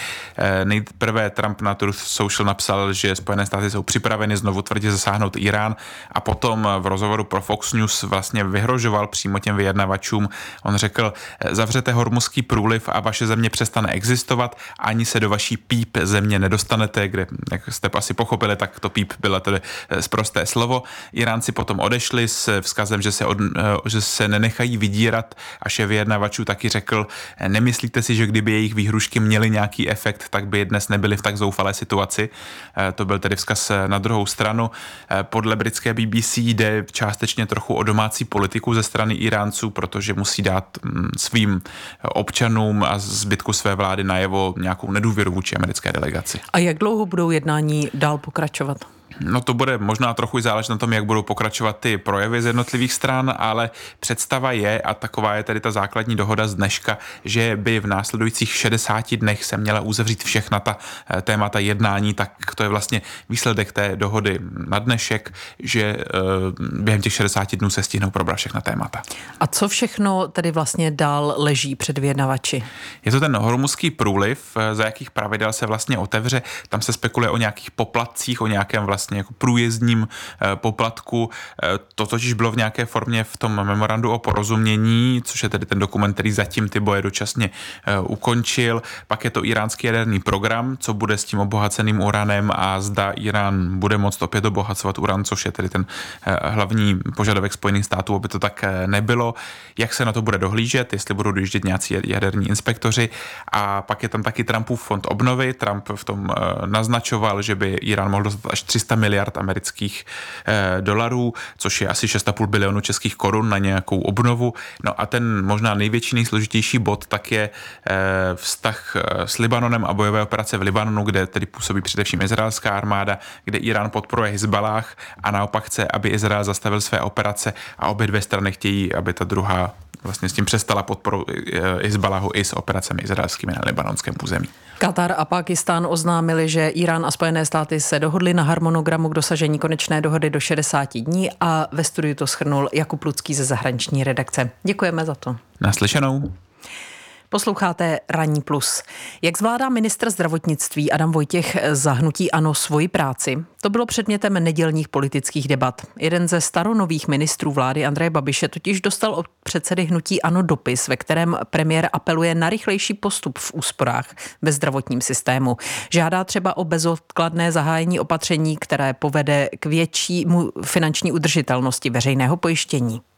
Nejprve Trump na Truth Social napsal, že Spojené státy jsou připraveny znovu tvrdě zasáhnout Irán, a potom v rozhovoru pro Fox News vlastně vyhrožoval přímo těm vyjednavačům. On řekl: zavřete Hormuzský průliv a vaše země přestane existovat, ani se do vaší píp země nedostanete, kde, jak jste asi pochopili, tak to píp bylo tedy sprosté slovo. Iránci potom odešli s vzkazem, že se, od, že se nenechají vydírat, a šéf vyjednavačů taky řekl: nemyslíte si, že kdyby jejich výhrušky měly nějaký efekt, tak by dnes nebyli v tak zoufalé situaci. To byl tedy vzkaz na druhou stranu. Podle britské B B C jde částečně trochu o domácí politiku ze strany Iránců, protože musí dát svým občanům a zbytku své vlády najevo nějakou nedůvěru vůči americké delegaci. A jak dlouho budou jednání dál pokračovat? No to bude možná trochu záležet na tom, jak budou pokračovat ty projevy z jednotlivých stran, ale představa je, a taková je tedy ta základní dohoda z dneška, že by v následujících šedesáti dnech se měla uzavřít všechna ta témata jednání, tak to je vlastně výsledek té dohody na dnešek, že během těch šedesáti dnů se stihnou probrat všechna témata. A co všechno tedy vlastně dál leží před vyjednavači? Je to ten Hormuzský průliv, za jakých pravidel se vlastně otevře. Tam se spekuluje o nějakých poplatcích, o nějakém vlastně jako průjezdním poplatku. To totiž bylo v nějaké formě v tom memorandu o porozumění, což je tedy ten dokument, který zatím ty boje dočasně ukončil. Pak je to iránský jaderný program, co bude s tím obohaceným uranem a zda Irán bude moct opět obohacovat uran, což je tedy ten hlavní požadavek Spojených států, aby to tak nebylo. Jak se na to bude dohlížet, jestli budou dojíždět nějací jaderní inspektoři. A pak je tam taky Trumpův fond obnovy. Trump v tom naznačoval, že by Irán mohl dostat až tři sta miliard amerických eh, dolarů, což je asi šest a půl bilionu českých korun na nějakou obnovu. No a ten možná největší, nejsložitější bod tak je eh, vztah eh, s Libanonem a bojové operace v Libanonu, kde tedy působí především izraelská armáda, kde Irán podporuje Hizbalách a naopak chce, aby Izrael zastavil své operace, a obě dvě strany chtějí, aby ta druhá vlastně s tím přestala podporu Hizbaláhu i s operacemi izraelskými na libanonském území. Katar a Pákistán oznámili, že Irán a Spojené státy se dohodli na harmonogramu k dosažení konečné dohody do šedesáti dní, a ve studiu to shrnul Jakub Lucký ze zahraniční redakce. Děkujeme za to. Naslyšenou. Posloucháte Ranní plus. Jak zvládá ministr zdravotnictví Adam Vojtěch za hnutí ANO svoji práci? To bylo předmětem nedělních politických debat. Jeden ze staronových ministrů vlády Andreje Babiše totiž dostal od předsedy hnutí ANO dopis, ve kterém premiér apeluje na rychlejší postup v úsporách ve zdravotním systému. Žádá třeba o bezodkladné zahájení opatření, které povede k větší finanční udržitelnosti veřejného pojištění.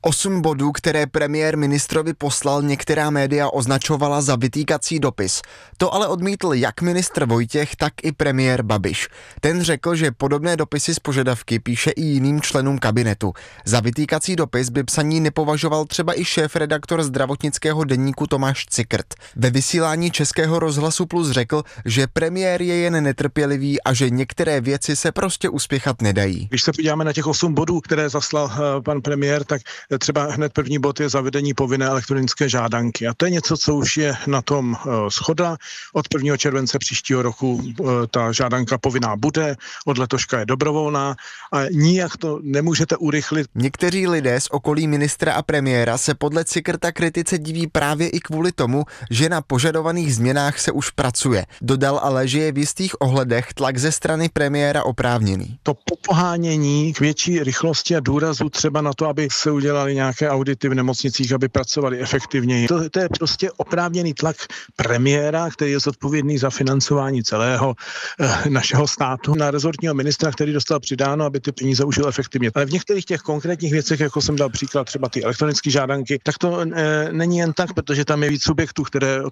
Osm bodů, které premiér ministrovi poslal, některá média označovala za vytýkací dopis. To ale odmítl jak ministr Vojtěch, tak i premiér Babiš. Ten řekl, že podobné dopisy z požadavky píše i jiným členům kabinetu. Za vytýkací dopis by psaní nepovažoval třeba i šéf-redaktor zdravotnického deníku Tomáš Cikrt. Ve vysílání Českého rozhlasu Plus řekl, že premiér je jen netrpělivý a že některé věci se prostě uspěchat nedají. Když se podíváme na těch osm bodů, které zaslal uh, pan premiér, tak třeba hned první bod je zavedení povinné elektronické žádanky. A to je něco, co už je na tom uh, shoda. Od prvního července příštího roku uh, ta žádanka povinná bude, od letoška je dobrovolná a nijak to nemůžete urychlit. Někteří lidé z okolí ministra a premiéra se podle Cikrta kritice diví právě i kvůli tomu, že na požadovaných změnách se už pracuje. Dodal ale, že je v jistých ohledech tlak ze strany premiéra oprávněný. To popohánění k větší rychlosti a důrazu třeba na to, aby se udělali nějaké audity v nemocnicích, aby pracovali efektivněji. To, to je prostě oprávněný tlak premiéra, který je zodpovědný za financování celého eh, našeho státu, na rezortního ministra, který dostal přidáno, aby ty peníze užil efektivně. Ale v některých těch konkrétních věcech, jako jsem dal příklad třeba ty elektronické žádanky, tak to eh, není jen tak, protože tam je víc subjektů, které